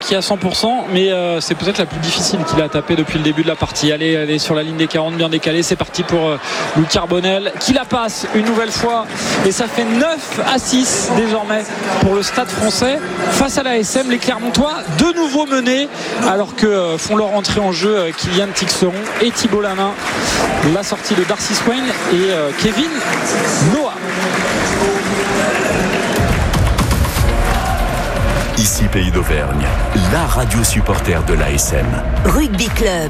qui est à 100%, mais c'est peut-être la plus difficile qu'il a tapé depuis le début de la partie. Elle est sur la ligne des 40, bien décalée. C'est parti pour Louis Carbonel qui la passe une nouvelle fois, et ça fait 9-6 désormais pour le Stade Français face à la SM. Les Clermontois de nouveau menés, alors que font leur entrée en jeu Kylian Tixeron et Thibault Lanin. La sortie de Darcy Swain et Kevin Noah. Ici Pays d'Auvergne, la radio supporter de l'ASM. Rugby Club.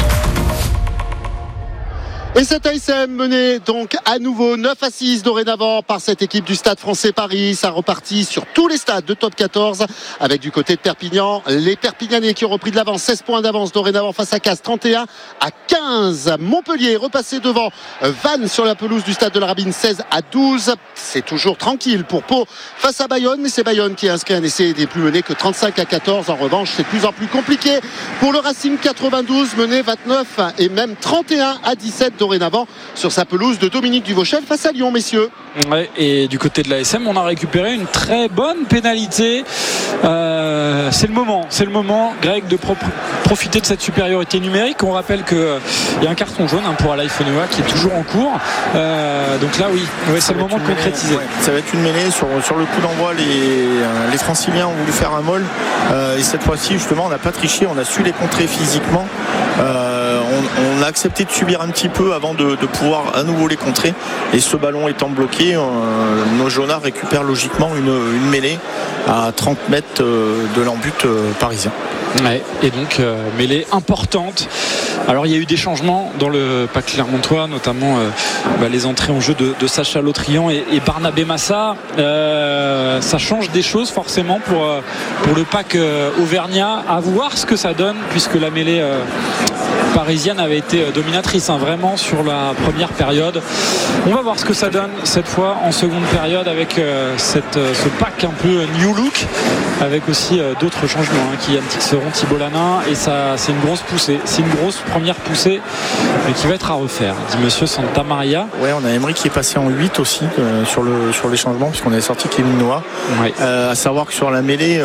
Et cette ASM menée donc à nouveau 9-6 dorénavant par cette équipe du Stade Français Paris. Ça repartit sur tous les stades de top 14 avec du côté de Perpignan les Perpignanais qui ont repris de l'avance, 16 points d'avance dorénavant face à Castres, 31-15. Montpellier repassé devant Vannes sur la pelouse du stade de la Rabine, 16-12. C'est toujours tranquille pour Pau face à Bayonne, mais c'est Bayonne qui a inscrit un essai et n'est plus mené que 35-14. En revanche, c'est de plus en plus compliqué pour le Racing 92, mené 29 et même 31-17 dorénavant sur sa pelouse de Dominique Duvauchel face à Lyon, messieurs. Ouais, et du côté de l'ASM, on a récupéré une très bonne pénalité. C'est le moment, Greg, de profiter de cette supériorité numérique. On rappelle qu'il y a un carton jaune pour Alaï Fenoa qui est toujours en cours. Donc là, oui, c'est le moment de concrétiser. Ça va être une mêlée sur le coup d'envoi. Les Franciliens ont voulu faire un molle, et cette fois-ci, justement, on n'a pas triché, on a su les contrer physiquement. On a accepté de subir un petit peu avant de pouvoir à nouveau les contrer, et ce ballon étant bloqué, nos jaunards récupèrent logiquement une mêlée à 30 mètres de l'embut parisien. Ouais, et donc mêlée importante. Alors il y a eu des changements dans le pack clermontois, notamment les entrées en jeu de Sacha Lautrian et Barnabé Massa. Ça change des choses forcément pour le pack auvergnat. À voir ce que ça donne, puisque la mêlée parisienne avait été dominatrice vraiment sur la première période. On va voir ce que ça donne cette fois en seconde période avec ce pack un peu new look, avec aussi d'autres changements qui Tixeron, Thibault Lanin, et ça c'est une grosse poussée, c'est une grosse première poussée, mais qui va être à refaire, dit monsieur Santa Maria. Ouais, on a Emery qui est passé en 8 aussi sur les changements, puisqu'on avait sorti Kevin Noah. Ouais. À savoir que sur la mêlée,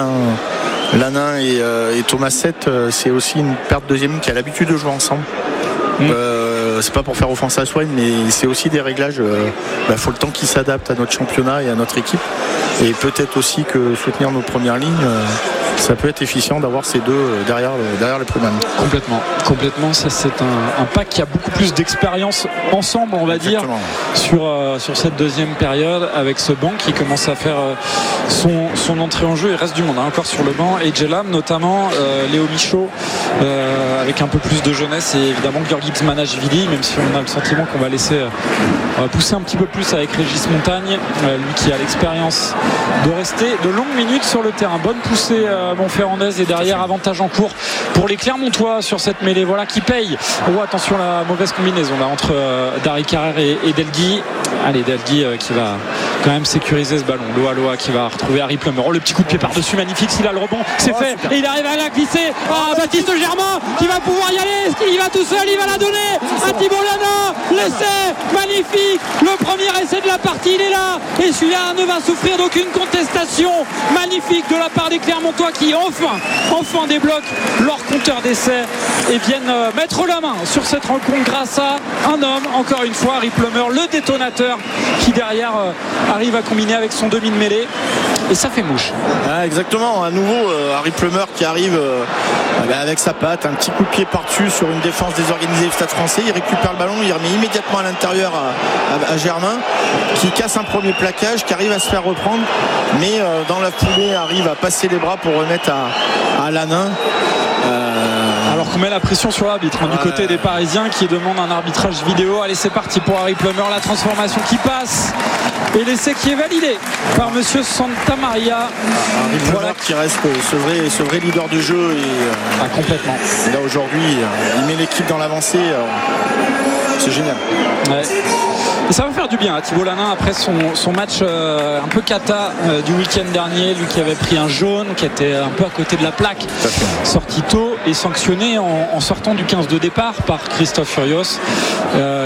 Lanin et Thomas 7, c'est aussi une paire de deuxième qui a l'habitude de jouer ensemble. C'est pas pour faire offense à Swain, mais c'est aussi des réglages. Faut le temps qu'ils s'adaptent à notre championnat et à notre équipe, et peut-être aussi que soutenir nos premières lignes, ça peut être efficient d'avoir ces deux derrière les premières lignes. Complètement. Ça, c'est un pack qui a beaucoup plus d'expérience ensemble, on va Exactement. dire, sur cette deuxième période, avec ce banc qui commence à faire son entrée en jeu. Il reste du monde encore sur le banc, et Jelam notamment, Léo Michaud avec un peu plus de jeunesse, et évidemment Georgi Manashvili, même si on a le sentiment qu'on va laisser pousser un petit peu plus avec Régis Montagne, lui qui a l'expérience de rester de longues minutes sur le terrain. Bonne poussée Montferrandaise, et derrière avantage en cours pour les Clermontois sur cette mêlée, voilà qui paye. Attention, la mauvaise combinaison là entre Dari Carrère et Delgui. Allez, Delgui qui va quand même sécuriser ce ballon. Loa qui va retrouver Harry Plummer. Le petit coup de pied par-dessus, magnifique, s'il a le rebond, c'est fait, super. Et il arrive à la glisser. Baptiste Germain qui va pouvoir y aller, il va tout seul, il va la donner à Thibault Lanin. L'essai magnifique, le premier essai de la partie, il est là, et celui-là ne va souffrir d'aucune contestation. Magnifique de la part des Clermontois qui enfin débloquent leur compteur d'essai et viennent mettre la main sur cette rencontre grâce à un homme, encore une fois, Harry Plummer, le détonateur, qui derrière arrive à combiner avec son demi de mêlée, et ça fait mouche. Exactement, à nouveau Harry Plummer qui arrive avec sa patte, un petit coup de pied par-dessus sur une défense désorganisée du Stade Français. Il récupère le ballon, il remet immédiatement à l'intérieur à Germain, qui casse un premier plaquage, qui arrive à se faire reprendre, mais dans la foulée arrive à passer les bras pour remettre à Lanin. Alors qu'on met la pression sur l'arbitre du côté des Parisiens, qui demandent un arbitrage vidéo. Allez, c'est parti pour Harry Plummer, la transformation qui passe et l'essai qui est validé par monsieur Santa Maria. Harry Plummer qui reste ce vrai leader de jeu, et complètement. Là aujourd'hui il met l'équipe dans l'avancée, c'est génial. Ouais. Et ça va faire du bien à Thibault Lanin après son match un peu cata du week-end dernier, lui qui avait pris un jaune, qui était un peu à côté de la plaque, sorti tôt et sanctionné en sortant du 15 de départ par Christophe Furios.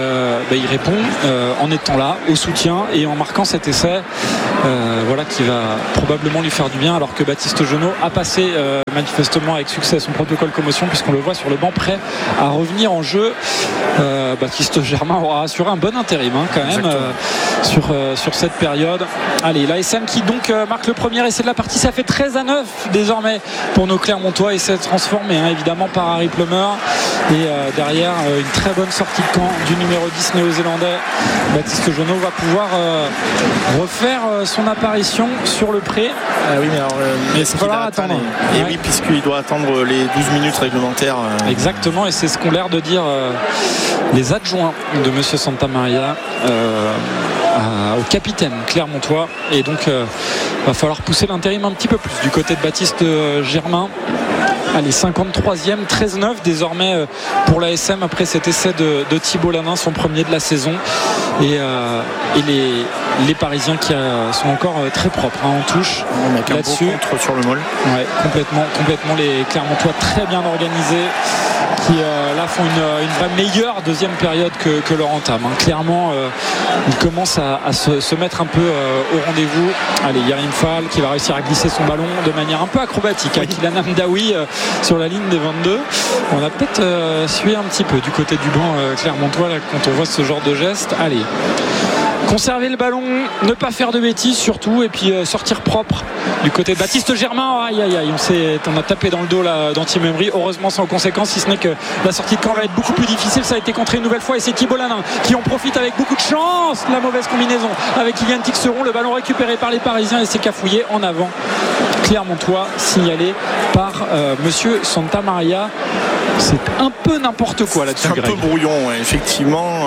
il répond en étant là au soutien et en marquant cet essai qui va probablement lui faire du bien, alors que Baptiste Genot a passé manifestement avec succès son protocole commotion, puisqu'on le voit sur le banc prêt à revenir en jeu. Baptiste Germain aura assuré un bon intérim quand même sur cette période. Allez, l'ASM qui donc marque le premier essai de la partie, ça fait 13-9 désormais pour nos Clermontois, et c'est transformé évidemment par Harry Plummer, et derrière une très bonne sortie de camp du numéro 10 néo-zélandais. Baptiste Genot va pouvoir refaire son apparition sur le pré. Oui, mais il va falloir attendre. Oui, puisqu'il doit attendre les 12 minutes réglementaires. Exactement, et c'est ce qu'ont l'air de dire les adjoints de Monsieur Santamaria au capitaine clermontois, et donc va falloir pousser l'intérim un petit peu plus du côté de Baptiste Germain. Allez, 53e, 13-9 désormais pour l'ASM après cet essai de Thibault Lanin, son premier de la saison, et les Parisiens qui sont encore très propres en touche là-dessus. Contre sur le môle. Ouais, complètement les Clermontois très bien organisés, qui là font une vraie meilleure deuxième période que leur entame. Clairement, ils commencent à se mettre un peu au rendez-vous. Allez, Yerim Fall qui va réussir à glisser son ballon de manière un peu acrobatique. Kylian Amdaoui sur la ligne des 22. On a peut-être sué un petit peu du côté du banc clermontois là, quand on voit ce genre de geste. Allez, conserver le ballon, ne pas faire de bêtises surtout, et puis sortir propre du côté de Baptiste Germain. Aïe, on a tapé dans le dos d'Antime Emery, heureusement sans conséquence, si ce n'est que la sortie de camp va être beaucoup plus difficile. Ça a été contré une nouvelle fois, et c'est Thibault Lanin qui en profite avec beaucoup de chance. La mauvaise combinaison avec Kylian Tixeron, le ballon récupéré par les Parisiens, et c'est cafouillé en avant. Clermontois signalé par Monsieur Santamaria. C'est un peu n'importe quoi là-dessus. C'est un peu brouillon, effectivement.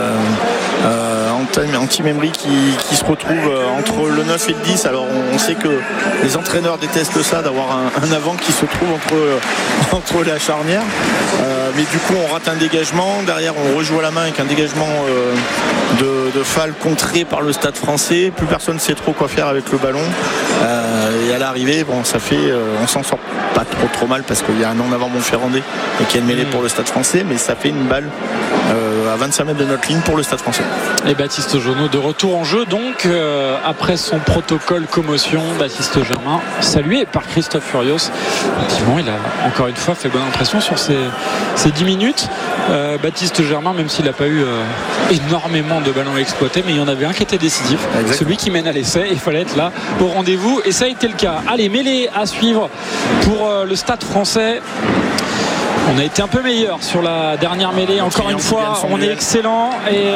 Antime Emery qui se retrouve entre le 9 et le 10. Alors on sait que les entraîneurs détestent ça, d'avoir un avant qui se trouve entre la charnière, mais du coup on rate un dégagement. Derrière on rejoue à la main avec un dégagement de Fall contré par le Stade Français. Plus personne ne sait trop quoi faire avec le ballon, et à l'arrivée ça fait on s'en sort pas trop mal, parce qu'il y a un en avant Montferrandais et qui est mêlé pour le Stade Français, mais ça fait une balle à 25 mètres de notre ligne pour le Stade Français. Et Baptiste Genot de retour en jeu donc après son protocole commotion. Baptiste Germain salué par Christophe Furios. Effectivement, il a encore une fois fait bonne impression sur ces 10 minutes. Baptiste Germain, même s'il n'a pas eu énormément de ballons exploités, mais il y en avait un qui était décisif. Exactement. Celui qui mène à l'essai, il fallait être là au rendez-vous, et ça a été le cas. Allez, mêlée à suivre pour le Stade Français. On a été un peu meilleur sur la dernière mêlée. Encore une fois, on est excellent, et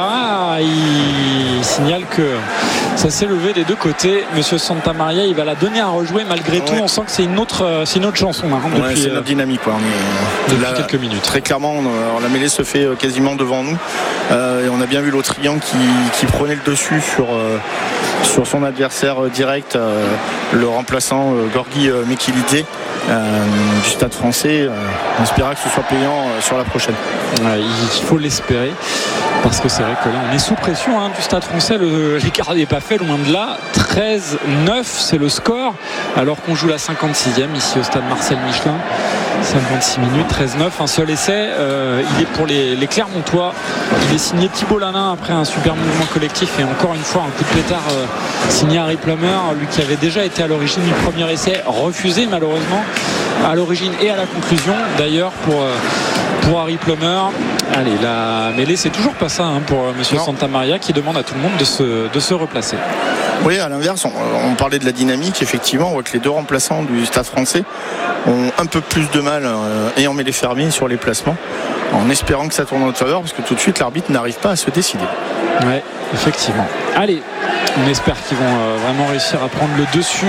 il signale que ça s'est levé des deux côtés. Monsieur Santamaria, il va la donner à rejouer malgré tout. On sent que c'est une autre chanson depuis, c'est notre dynamique depuis quelques minutes. Très clairement, la mêlée se fait quasiment devant nous, et on a bien vu l'Autrian qui prenait le dessus sur son adversaire direct, le remplaçant Gorgui Mekilidze du Stade Français. On espéra que ce soit payant sur la prochaine. Il faut l'espérer, parce que c'est vrai que là on est sous pression du Stade Français. L'écart n'est pas fait, loin de là. 13-9 c'est le score, alors qu'on joue la 56e ici au stade Marcel Michelin. 56 minutes, 13-9, un seul essai. Il est pour les Clermontois. Il est signé Thibault Lanin après un super mouvement collectif, et encore une fois un coup de pétard signé Harry Plummer, lui qui avait déjà été à l'origine du premier essai, refusé malheureusement à l'origine et à la conclusion d'ailleurs pour Harry Plummer. Allez, la mêlée, c'est toujours pas ça pour Monsieur Santamaria, qui demande à tout le monde de se replacer. Oui, à l'inverse, on parlait de la dynamique. Effectivement, on voit que les deux remplaçants du Stade Français ont un peu plus de mal, ayant mêlée fermée, sur les placements, en espérant que ça tourne en notre faveur, parce que tout de suite l'arbitre n'arrive pas à se décider. Oui, effectivement. Allez, on espère qu'ils vont vraiment réussir à prendre le dessus,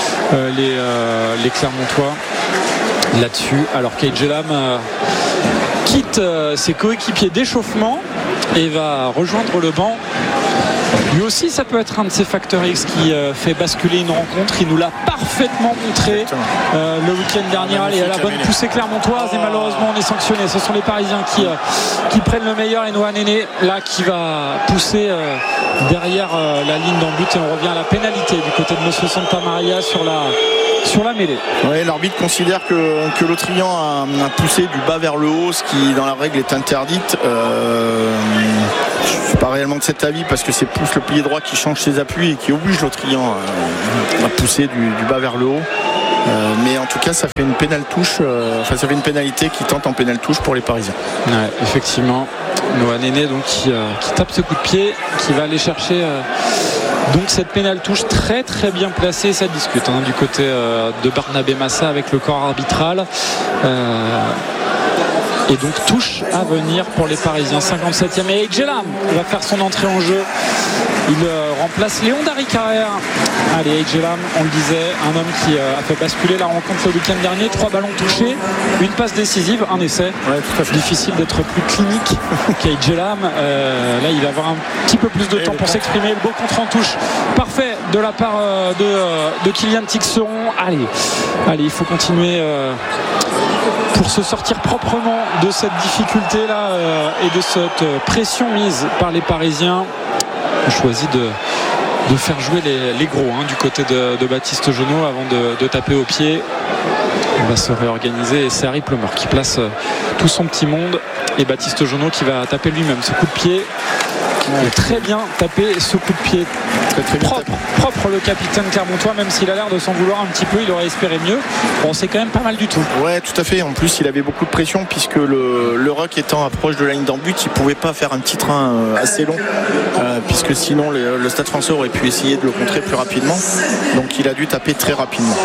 les Clermontois là-dessus, alors qu'Aidjelam quitte ses coéquipiers d'échauffement et va rejoindre le banc. Lui aussi, ça peut être un de ces facteurs X qui fait basculer une rencontre. Il nous l'a parfaitement montré le week-end dernier. Allez, à la bonne poussée clermontoise, et malheureusement on est sanctionné. Ce sont les Parisiens qui prennent le meilleur, et Noah Néné là qui va pousser derrière la ligne d'en but, et on revient à la pénalité du côté de Monsieur Santamaria sur la mêlée. Ouais, l'arbitre considère que l'Autrian a poussé du bas vers le haut, ce qui dans la règle est interdite. je suis pas réellement de cet avis parce que c'est plus le pilier droit qui change ses appuis et qui oblige l'Autrian à pousser du bas vers le haut. Mais en tout cas ça fait une ça fait une pénalité qui tente en pénal touche pour les Parisiens. Ouais, effectivement, Noah Néné donc qui tape ce coup de pied, qui va aller chercher donc cette pénale touche très très bien placée. Ça discute du côté de Barnabé Massa avec le corps arbitral. Et donc touche à venir pour les Parisiens. 57e et Ejelam va faire son entrée en jeu. Il remplace Léon Dari-Carrère. Allez, Ejelam, on le disait, un homme qui a fait basculer la rencontre le week-end dernier. 3 ballons touchés, une passe décisive, un essai. Ouais, tout à fait. Difficile d'être plus clinique qu'Ejelam. Là, il va avoir un petit peu plus de temps pour s'exprimer. Le beau contre en touche parfait de la part de Kylian Tixeron. Allez, il faut continuer pour se sortir proprement de cette difficulté là et de cette pression mise par les Parisiens. On choisit de faire jouer les gros du côté de Baptiste Jeuneau avant de taper au pied. On va se réorganiser et c'est Harry Plummer qui place tout son petit monde et Baptiste Jeuneau qui va taper lui-même ce coup de pied. Il a très bien tapé ce coup de pied. Très propre le capitaine clermontois, même s'il a l'air de s'en vouloir un petit peu, il aurait espéré mieux. Bon, c'est quand même pas mal du tout. Ouais, tout à fait. En plus, il avait beaucoup de pression puisque le ruck étant approche de la ligne d'en but, il pouvait pas faire un petit train assez long puisque sinon le Stade Français aurait pu essayer de le contrer plus rapidement. Donc il a dû taper très rapidement.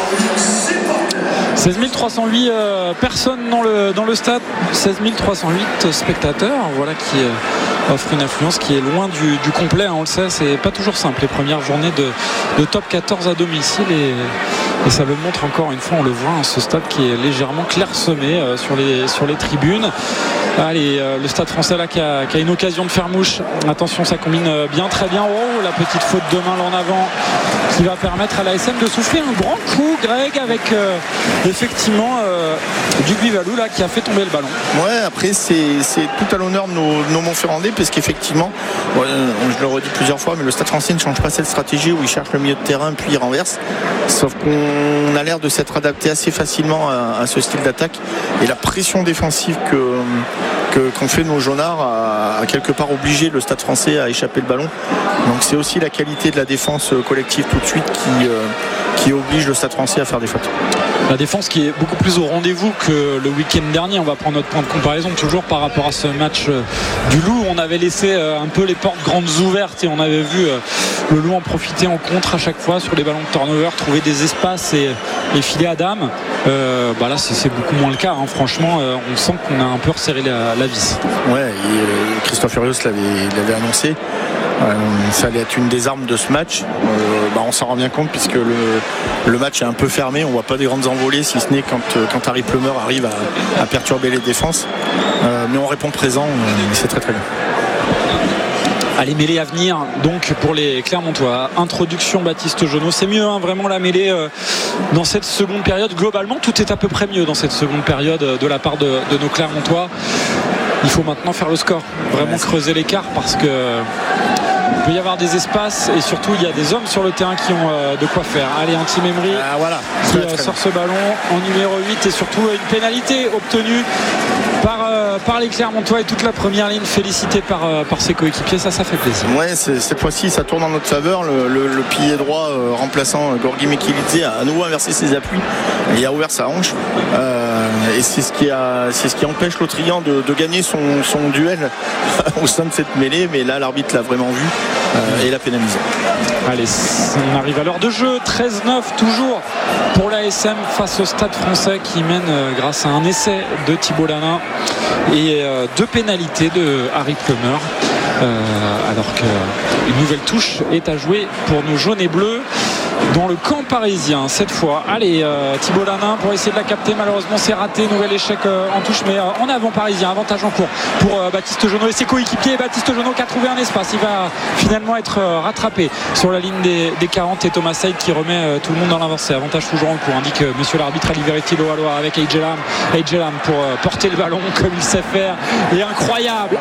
16 308 personnes dans le stade, 16 308 spectateurs, voilà qui offre une influence qui est loin du complet, on le sait, c'est pas toujours simple les premières journées de top 14 à domicile et ça le montre encore une fois, on le voit, ce stade qui est légèrement clairsemé sur les tribunes. Allez, le Stade Français là qui a une occasion de faire mouche. Attention, ça combine bien, très bien. Oh, la petite faute de main là en avant qui va permettre à l'ASM de souffler un grand coup, Greg, avec effectivement Duguay-Valou là qui a fait tomber le ballon. Ouais, après c'est tout à l'honneur de nos Montferrandais parce qu'effectivement, je le redis plusieurs fois, mais le Stade Français ne change pas cette stratégie où il cherche le milieu de terrain puis il renverse. Sauf qu'on a l'air de s'être adapté assez facilement à ce style d'attaque et la pression défensive qu'ont fait nos jaunards a quelque part obligé le Stade Français à échapper le ballon. Donc c'est aussi la qualité de la défense collective tout de suite qui oblige le Stade Français à faire des fautes. La défense qui est beaucoup plus au rendez-vous que le week-end dernier. On va prendre notre point de comparaison toujours par rapport à ce match du Loup. On avait laissé un peu les portes grandes ouvertes et on avait vu le Loup en profiter en contre à chaque fois sur les ballons de turnover, trouver des espaces et filer à dame. Là c'est beaucoup moins le cas, franchement. On sent qu'on a un peu resserré la vis. Ouais, Christophe Furios l'avait annoncé. Ça allait être une des armes de ce match. On s'en rend bien compte puisque le match est un peu fermé. On voit pas des grandes envolées si ce n'est quand Harry Plummer arrive à perturber les défenses. Mais on répond présent, c'est très très bien. Allez, mêlée à venir donc pour les Clermontois. Introduction Baptiste Jeuneau, c'est mieux vraiment la mêlée dans cette seconde période. Globalement tout est à peu près mieux dans cette seconde période de la part de nos Clermontois. Il faut maintenant faire le score, vraiment creuser l'écart parce que il peut y avoir des espaces et surtout il y a des hommes sur le terrain qui ont de quoi faire. Allez, Anti-Memri qui sort ce ballon en numéro 8 et surtout une pénalité obtenue par les Clermontois et toute la première ligne félicitée par ses coéquipiers. Ça fait plaisir. Ouais, cette fois-ci ça tourne en notre faveur. Le pilier droit remplaçant Gorgui Mekilidze a à nouveau inversé ses appuis et a ouvert sa hanche et c'est ce qui empêche l'Autrian de gagner son duel au sein de cette mêlée, mais là l'arbitre l'a vraiment vu et l'a pénalisé. Allez, on arrive à l'heure de jeu, 13-9 toujours pour l'ASM face au Stade Français qui mène grâce à un essai de Thibault Lanin et 2 pénalités de Harry Plummer, alors qu'une nouvelle touche est à jouer pour nos jaunes et bleus dans le camp parisien cette fois. Allez, Thibault Lanin pour essayer de la capter, malheureusement c'est raté, nouvel échec en touche, mais en avant parisien, avantage en cours pour Baptiste Jeuneau et ses coéquipiers. Baptiste Jeuneau qui a trouvé un espace, il va finalement être rattrapé sur la ligne des 40 et Thomas Saïd qui remet tout le monde dans l'avancée. Avantage toujours en cours, indique monsieur l'arbitre Ali Verretti Loaloa avec Ejelam pour porter le ballon comme il sait faire, et incroyable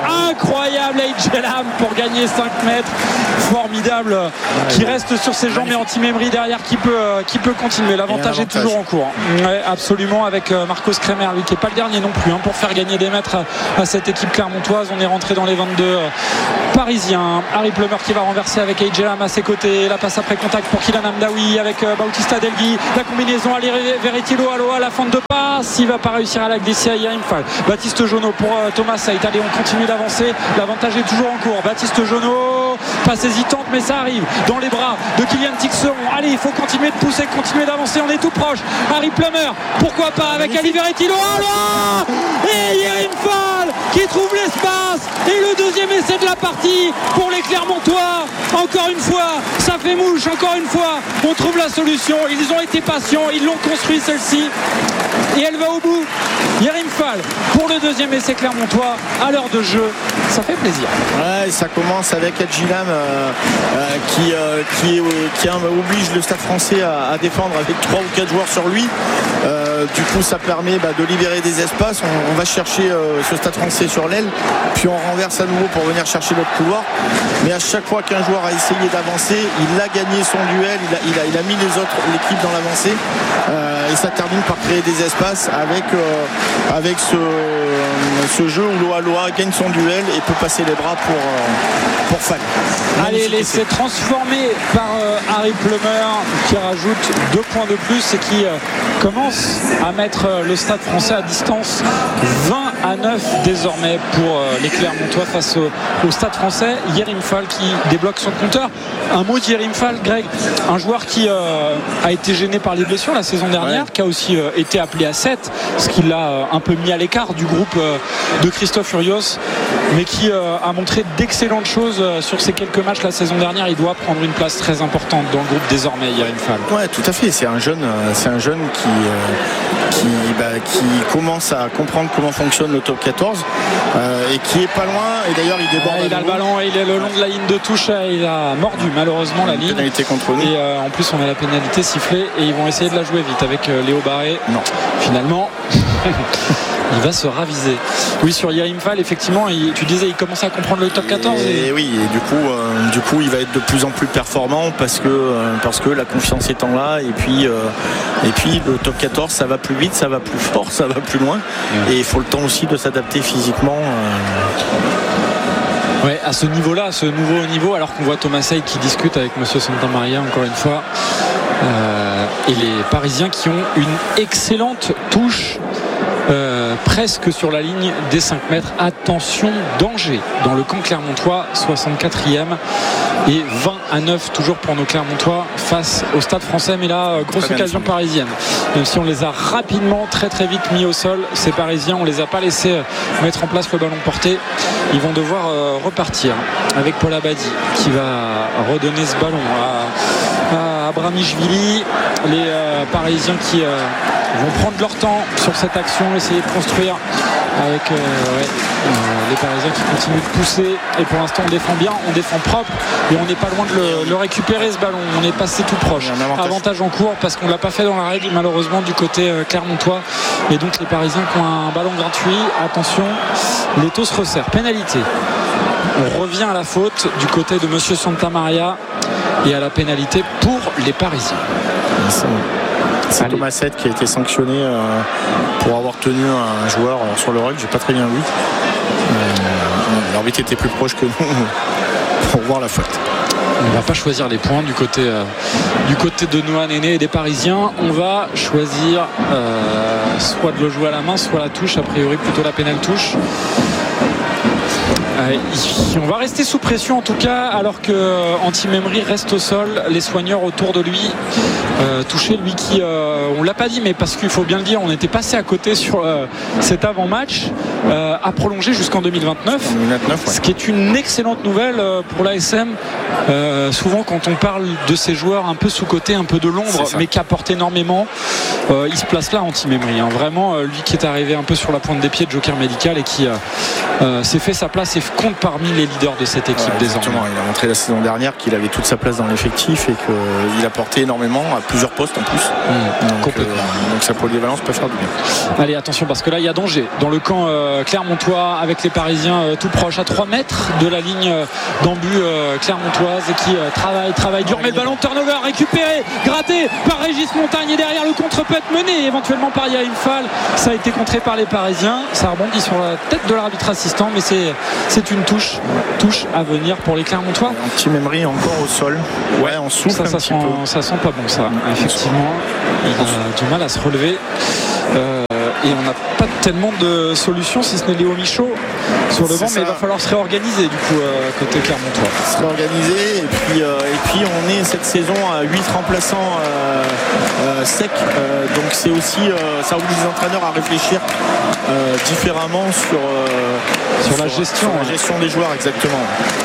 Ejelam pour gagner 5 mètres, formidable, qui reste sur ses jambes, et Anti-Memri Anti-Mémri derrière qui peut continuer. L'avantage est toujours en cours. Ouais, absolument, avec Marcos Kremer, lui qui n'est pas le dernier non plus pour faire gagner des mètres à cette équipe clermontoise. On est rentré dans les 22 parisiens. Harry Plummer qui va renverser avec Ejelam à ses côtés. La passe après contact pour Kylian Amdaoui avec Bautista Delgui. La combinaison à Verretilo à la fin de passe. Il va pas réussir à la glisser à Yerim Fall. Baptiste Jonot pour Thomas Saït. Allez, on continue d'avancer. L'avantage est toujours en cours. Baptiste Jonot, passe hésitante, mais ça arrive dans les bras de Kylian Tixeron. Allez, il faut continuer de pousser, continuer d'avancer. On est tout proche. Harry Plummer, pourquoi pas avec Ali Verretilo. Et Yerim Fall qui trouve l'espace. Et le deuxième essai de la partie pour les Clermontois. Encore une fois, ça fait mouche. Encore une fois, on trouve la solution. Ils ont été patients, ils l'ont construit celle-ci. Et elle va au bout. Yerim Fall pour le deuxième essai clermontois à l'heure de jeu. Ça fait plaisir. Ouais, ça commence avec Adjilam qui oblige le Stade français à défendre avec 3 ou 4 joueurs sur lui. Du coup, ça permet de libérer des espaces. On va chercher ce Stade français sur l'aile, puis on renverse à nouveau pour venir chercher notre couloir. Mais à chaque fois qu'un joueur a essayé d'avancer, il a gagné son duel, il a mis l'équipe dans l'avancée, et ça termine par créer des espaces avec ce jeu où Loa gagne son duel et peut passer les bras pour Fall. Allez, l'essai transformé par Harry Plummer qui rajoute 2 points de plus et qui commence à mettre le Stade français à distance. 20-9 désormais pour les Clermontois face au Stade français. Yerim Fall qui débloque son compteur. Un mot de Yerim Fall, Greg, un joueur qui a été gêné par les blessures la saison dernière, qui a aussi été appelé à 7, ce qui l'a un peu mis à l'écart du groupe de Christophe Urios, mais qui a montré d'excellentes choses sur ces quelques matchs la saison dernière. Il doit prendre une place très importante dans le groupe désormais, Yerim Fall. Ouais, tout à fait. C'est un jeune qui commence à comprendre comment fonctionne le top 14 et qui est pas loin. Et d'ailleurs, il déborde. Il a le ballon, il est le long de la ligne de touche. Il a mordu malheureusement la ligne. Pénalité contre nous. Et en plus, on a la pénalité sifflée et ils vont essayer de la jouer vite avec Léo Barré. Non. Finalement. Il va se raviser. Oui, sur Yerim Fall, effectivement, tu disais il commence à comprendre le top 14. Et oui, et du coup, il va être de plus en plus performant parce que la confiance étant là. Et puis le top 14, ça va plus vite, ça va plus fort, ça va plus loin. Ouais. Et il faut le temps aussi de s'adapter physiquement. Ouais, à ce niveau-là, à ce nouveau niveau, alors qu'on voit Thomas Saïd qui discute avec Monsieur Santamaria encore une fois. Et les Parisiens qui ont une excellente touche. Presque sur la ligne des 5 mètres. Attention, danger dans le camp clermontois, 64e et 20-9 toujours pour nos Clermontois face au Stade français. Mais là, grosse occasion parisienne, même si on les a rapidement très très vite mis au sol, ces Parisiens, on les a pas laissés mettre en place le ballon porté. Ils vont devoir repartir avec Paul Abadi qui va redonner ce ballon à Abramishvili. Les Parisiens qui vont prendre leur temps sur cette action, essayer de construire avec les Parisiens qui continuent de pousser. Et pour l'instant on défend bien, on défend propre et on n'est pas loin de le récupérer ce ballon. On est passé tout proche. Avantage en cours parce qu'on ne l'a pas fait dans la règle malheureusement du côté clermontois. Et donc les Parisiens qui ont un ballon gratuit, attention, l'étau se resserre. Pénalité. On revient à la faute du côté de Monsieur Santamaria et à la pénalité pour les Parisiens. C'est Thomas 7 qui a été sanctionné pour avoir tenu un joueur sur le rug. J'ai pas très bien vu. L'arbitre était plus proche que nous pour voir la faute. On ne va pas choisir les points du côté de Noah Néné et des Parisiens. On va choisir soit de le jouer à la main, soit la touche. A priori plutôt la pénale touche. On va rester sous pression en tout cas, alors que Anti-Mémri reste au sol, les soigneurs autour de lui touché, lui qui on l'a pas dit, mais parce qu'il faut bien le dire, on était passé à côté sur cet avant-match, a prolongé jusqu'en 2029, ce qui est une excellente nouvelle pour l'ASM. Souvent quand on parle de ces joueurs un peu sous-cotés, un peu de l'ombre, mais qui apportent énormément, il se place là Anti-Mémri, vraiment lui qui est arrivé un peu sur la pointe des pieds de joker médical et qui s'est fait sa place compte parmi les leaders de cette équipe désormais. Il a montré la saison dernière qu'il avait toute sa place dans l'effectif et qu'il apportait énormément à plusieurs postes en plus. Donc sa polyvalence peut faire du bien. Allez, attention, parce que là il y a danger dans le camp clermontois, avec les Parisiens tout proches, à 3 mètres de la ligne d'en-but clermontoise, et qui travaille dur, mais le ballon turnover récupéré, gratté par Régis Montagne, et derrière le contre peut être mené éventuellement par Yarim Fall. Ça a été contré par les Parisiens, ça rebondit sur la tête de l'arbitre assistant, mais c'est une touche à venir pour les Clermontois. Un petit Emery encore au sol, on souffle ça sent pas bon, ça. Effectivement, il a du mal à se relever. Et on n'a pas tellement de solutions, si ce n'est Léo Michaud sur le banc, mais il va falloir se réorganiser du coup côté Clermontois. Se réorganiser, et puis on est cette saison à 8 remplaçants secs, donc c'est aussi ça oblige les entraîneurs à réfléchir différemment sur la gestion des joueurs, exactement.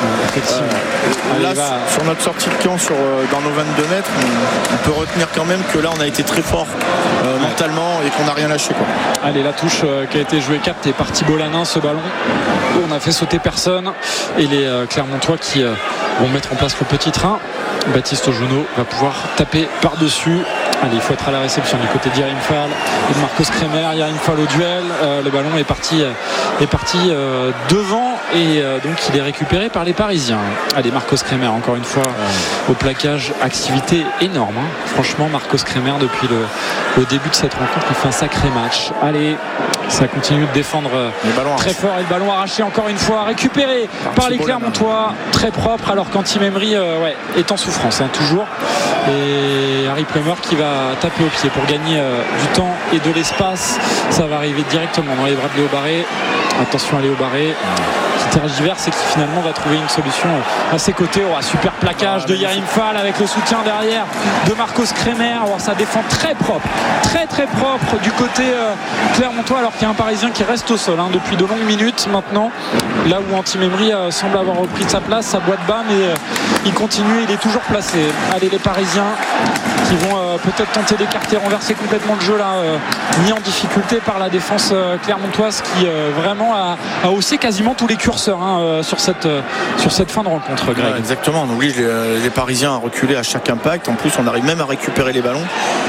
Là, sur notre sortie de camp dans nos 22 mètres, on peut retenir quand même que là on a été très fort mentalement et qu'on n'a rien lâché, quoi. Allez, la touche qui a été jouée captée par Thibault Lanin, ce ballon. On a fait sauter personne, et les Clermontois qui vont mettre en place le petit train. Baptiste Ojonot va pouvoir taper par-dessus. Allez, il faut être à la réception du côté d'Yarim Fall et de Marcos Kremer. Yarim Fall au duel, le ballon est parti devant, et donc il est récupéré par les Parisiens. Allez, Marcos Kremer encore une fois au plaquage, activité énorme, hein. Franchement, Marcos Kremer depuis le début de cette rencontre, il fait un sacré match. Allez, ça continue de défendre très fort, et le ballon arraché encore une fois, récupéré par les Clermontois, très propre, alors qu'Antim Emery est en souffrance, hein, toujours. Et Harry Plummer qui va taper au pied pour gagner du temps et de l'espace. Ça va arriver directement dans les bras de Léo Barré. Attention à Léo Barré qui tergiverse et qui finalement va trouver une solution à ses côtés. Super plaquage de Yarim Fall avec le soutien derrière de Marcos Kremer. Ça défend très propre du côté clermontois, alors qu'il y a un Parisien qui reste au sol, hein, depuis de longues minutes maintenant, là où Antim Emery semble avoir repris de sa place, sa boîte bas, mais il continue, il est toujours placé. Allez, les Parisiens qui vont peut-être tenter d'écarter, renverser complètement le jeu là, mis en difficulté par la défense clermontoise qui vraiment a haussé quasiment tous les curseurs, hein, sur cette fin de rencontre, Greg. Exactement, on oblige les Parisiens à reculer à chaque impact. En plus, on arrive même à récupérer les ballons.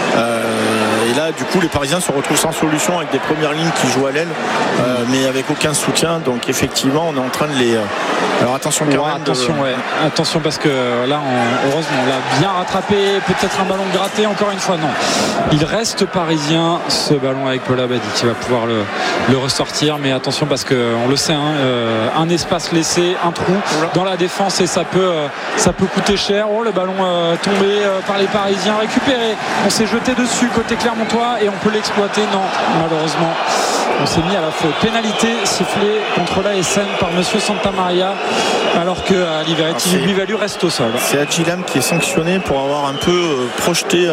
Et là, du coup, les Parisiens se retrouvent sans solution, avec des premières lignes qui jouent à l'aile, mais avec aucun soutien. Donc effectivement, on est en train de les... Alors attention, attention, parce que là, heureusement, on l'a bien rattrapé. Peut-être un ballon gratté, encore une fois, non. Il reste Parisien, ce ballon avec Paul Abadi qui va pouvoir le ressortir. Mais attention, parce qu'on le sait, hein, un espace laissé, un trou dans la défense, et ça peut coûter cher. Le ballon tombé par les Parisiens, récupéré. On s'est jeté dessus côté Clermontois, et on peut l'exploiter. Non, malheureusement, on s'est mis à la faute. Pénalité sifflée contre l'ASN par monsieur Santamaria, alors que Liberty Buivalu reste au sol. C'est Adjilam qui est sanctionné pour avoir un peu projeté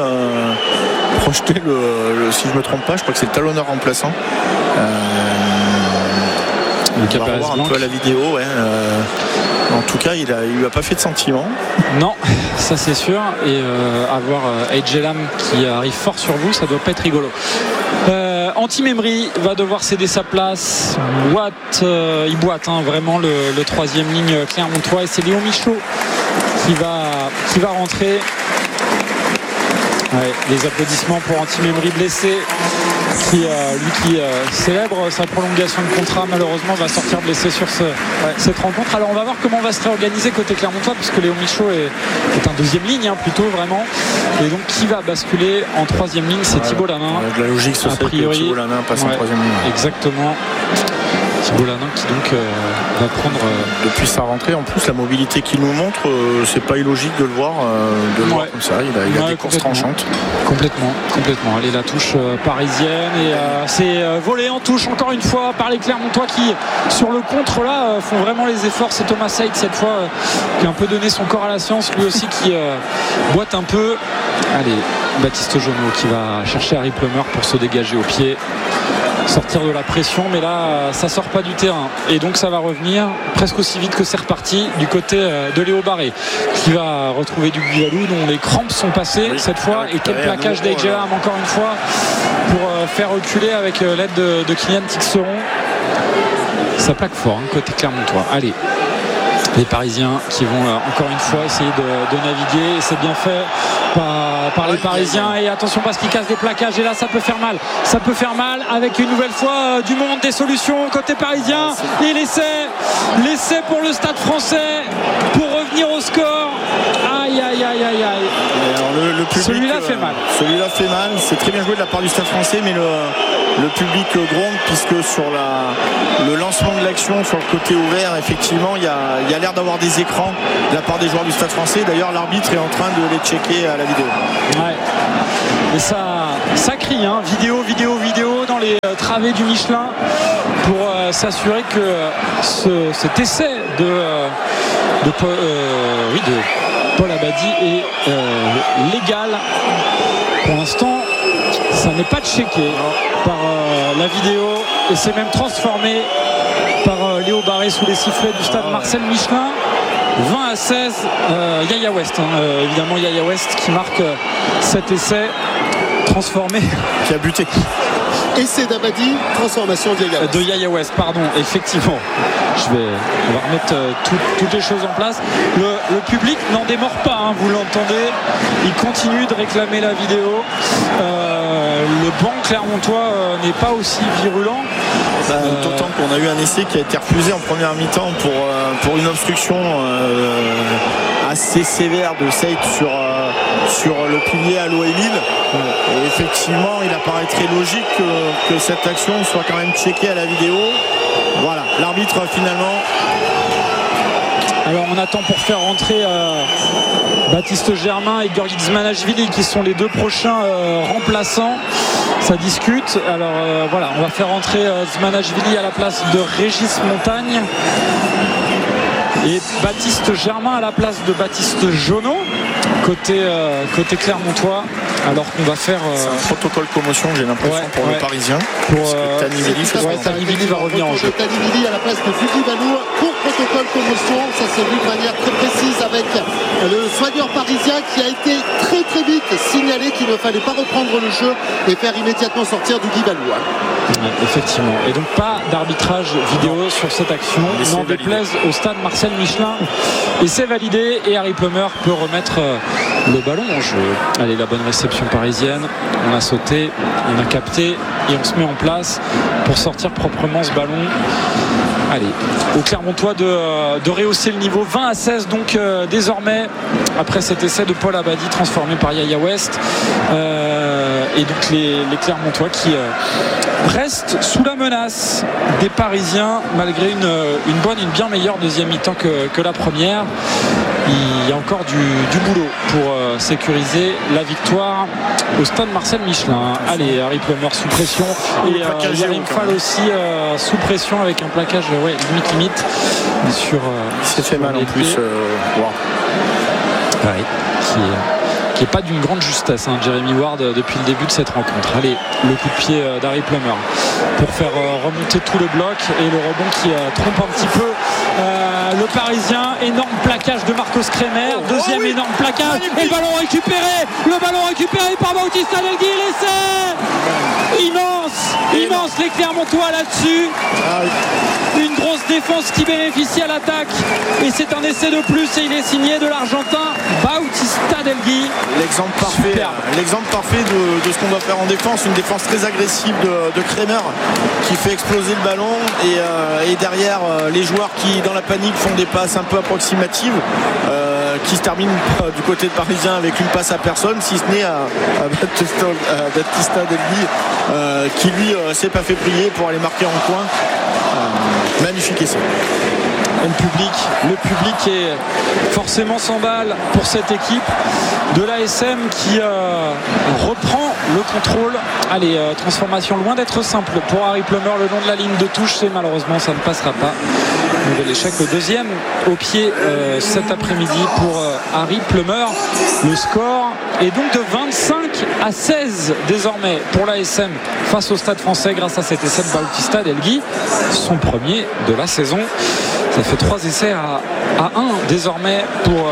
si je me trompe pas, je crois que c'est le talonneur remplaçant. On va revoir un peu à la vidéo, en tout cas il lui a pas fait de sentiment. Non, ça c'est sûr. Et avoir Adjelam qui arrive fort sur vous, ça doit pas être rigolo. Antim Emery va devoir céder sa place. Il boite, hein, vraiment le troisième ligne clermontois, et c'est Léo Michaud qui va rentrer. Les applaudissements pour Antim Emery blessé, qui célèbre sa prolongation de contrat. Malheureusement, va sortir blessé sur cette rencontre. Alors on va voir comment on va se réorganiser côté Clermontois, puisque Léo Michaud est un deuxième ligne, hein, plutôt vraiment. Et donc qui va basculer en troisième ligne, c'est Thibault Lanin. La logique, ce serait que Thibault Lanin passe en troisième ligne. Exactement. Thibault Lanin qui donc va prendre depuis sa rentrée. En plus, la mobilité qu'il nous montre, c'est pas illogique de le voir comme ça. Il a des courses tranchantes. Complètement. Allez, la touche parisienne, et c'est volé en touche encore une fois par les Clermontois qui, sur le contre là, font vraiment les efforts. C'est Thomas Saïd cette fois qui a un peu donné son corps à la science, lui aussi qui boite un peu. Allez, Baptiste Ojonot qui va chercher Harry Plummer pour se dégager au pied, sortir de la pression, mais là ça sort pas du terrain, et donc ça va revenir presque aussi vite que c'est reparti du côté de Léo Barré, qui va retrouver du Buivalu dont les crampes sont passées cette fois, et quel plaquage d'Adjelam encore une fois pour faire reculer avec l'aide de Kylian Tixeron. ça plaque fort côté Clermontois. Allez, les Parisiens qui vont encore une fois essayer de naviguer, et c'est bien fait par les Parisiens, et attention parce qu'ils cassent des plaquages, et là ça peut faire mal avec une nouvelle fois du monde, des solutions côté parisien, et l'essai pour le Stade Français pour revenir au score. Aïe. Alors le public, celui-là fait mal, c'est très bien joué de la part du Stade Français, mais le public gronde, puisque sur le lancement de l'action sur le côté ouvert, effectivement il y a l'air d'avoir des écrans de la part des joueurs du Stade Français. D'ailleurs l'arbitre est en train de les checker à la vidéo. Et ça crie vidéo dans les travées du Michelin pour s'assurer que cet essai de Paul Abadi est légal. Pour l'instant ça n'est pas checké par la vidéo, et c'est même transformé par Léo Barré sous les sifflets du stade Marcel Michelin. 20-16, Yaya West, évidemment Yaya West qui marque cet essai transformé, qui a buté. Essai d'Abadi, transformation de Yaya West, pardon, effectivement. On va remettre toutes les choses en place. Le public n'en démord pas, vous l'entendez, il continue de réclamer la vidéo. Le banc clermontois n'est pas aussi virulent. D'autant qu'on a eu un essai qui a été refusé en première mi-temps pour une obstruction assez sévère de Seyt sur le pilier à l'OL Lille. Et effectivement il apparaîtrait logique que cette action soit quand même checkée à la vidéo. Voilà, l'arbitre finalement. Alors on attend pour faire rentrer Baptiste Germain et Georgi Zmanashvili, qui sont les deux prochains remplaçants. Ça discute. Alors voilà, on va faire rentrer Zmanashvili à la place de Régis Montagne et Baptiste Germain à la place de Baptiste Jonot côté Clermontois, alors qu'on va faire c'est un protocole commotion, j'ai l'impression, pour le Parisien, pour Tanivili va revenir en jeu. Tanivili à la place de Fuki Balou pour protocole commotion. Ça s'est vu de manière très précise avec le soigneur parisien qui a été très très vite signalé qu'il ne fallait pas reprendre le jeu et faire immédiatement sortir Guy Balou. Effectivement, et donc pas d'arbitrage vidéo sur cette action, n'en déplaise au stade Marcel Michelin, et c'est validé, et Harry Plummer peut remettre le ballon en jeu. Allez, la bonne réception parisienne, on a sauté, on a capté, et on se met en place pour sortir proprement ce ballon. Allez, au Clermontois de rehausser le niveau. 20-16 donc désormais, après cet essai de Paul Abadi transformé par Yaya West, et donc les Clermontois qui restent sous la menace des Parisiens malgré une bien meilleure deuxième mi-temps que la première. Il y a encore du boulot pour sécuriser la victoire au stade Marcel Michelin. Allez, Harry Plummer sous pression, et Yarim Fall aussi sous pression avec un plaquage limite sur il s'est fait mal en plus qui est pas d'une grande justesse, Jeremy Ward, depuis le début de cette rencontre. Allez, le coup de pied d'Harry Plummer pour faire remonter tout le bloc, et le rebond qui trompe un petit peu le Parisien. Énorme plaquage de Marcos Kremer, deuxième énorme plaquage, et le ballon récupéré par Bautista Delgui. L'essai immense les Clermontois là-dessus. Une grosse défense qui bénéficie à l'attaque, et c'est un essai de plus, et il est signé de l'Argentin Bautista Delgui. L'exemple parfait de ce qu'on doit faire en défense, une défense très agressive de Kremer qui fait exploser le ballon, et derrière les joueurs qui dans la panique font des passes un peu approximatives, qui se terminent du côté de Parisien avec une passe à personne, si ce n'est à Baptista Delgui, qui lui s'est pas fait prier pour aller marquer en coin. Magnifique essai. Le public est forcément 100 balles pour cette équipe de l'ASM qui reprend le contrôle. Allez, transformation loin d'être simple pour Harry Plummer le long de la ligne de touche, et malheureusement ça ne passera pas. Nouvel échec, le deuxième au pied cet après-midi pour Harry Plummer. Le score est donc de 25-16 désormais pour l'ASM face au Stade Français grâce à cet essai de Bautista Delgui, son premier de la saison. Ça fait 3 essais à 1 désormais pour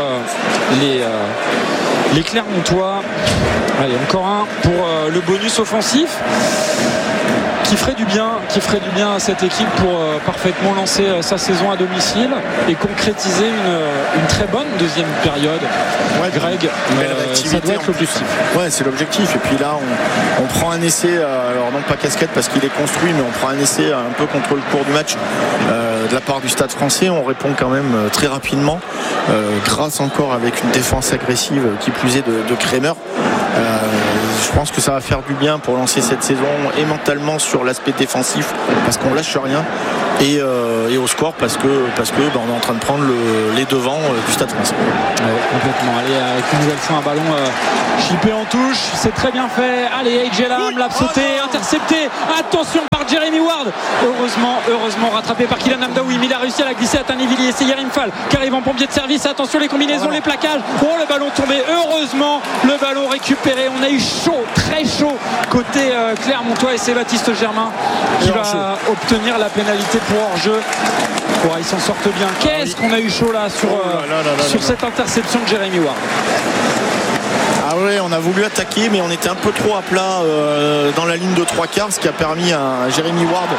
les Clermontois. Allez, encore un pour le bonus offensif qui ferait du bien à cette équipe pour parfaitement lancer sa saison à domicile et concrétiser une très bonne deuxième période. Ouais, Greg, ça doit être l'objectif. Ouais, c'est l'objectif. Et puis là, on prend un essai, alors non pas casquette parce qu'il est construit, mais on prend un essai un peu contre le cours du match de la part du Stade Français. On répond quand même très rapidement, grâce encore avec une défense agressive qui plus est de Kremer. Je pense que ça va faire du bien pour lancer cette saison et mentalement sur l'aspect défensif parce qu'on lâche rien et au score parce que on est en train de prendre les devants du Stade Français. Complètement. Allez, avec une nouvelle fois un ballon chippé en touche, c'est très bien fait. Allez, AJ Lam l'a sauté, intercepté. Attention par Jeremy Ward. Heureusement rattrapé par Kylian Amdaoui, mais il a réussi à la glisser à Tannevilliers. C'est Yerim Fall qui arrive en pompier de service. Attention les combinaisons, les plaquages. Oh, le ballon tombé. Heureusement, le ballon récupéré. On a eu chaud, très chaud côté Clermontois et c'est Baptiste Germain qui va obtenir la pénalité pour hors-jeu. Ils s'en sortent bien. Qu'est-ce qu'on a eu chaud là sur cette interception de Jeremy Ward. Ah ouais, on a voulu attaquer mais on était un peu trop à plat dans la ligne de 3/4, ce qui a permis à Jeremy Ward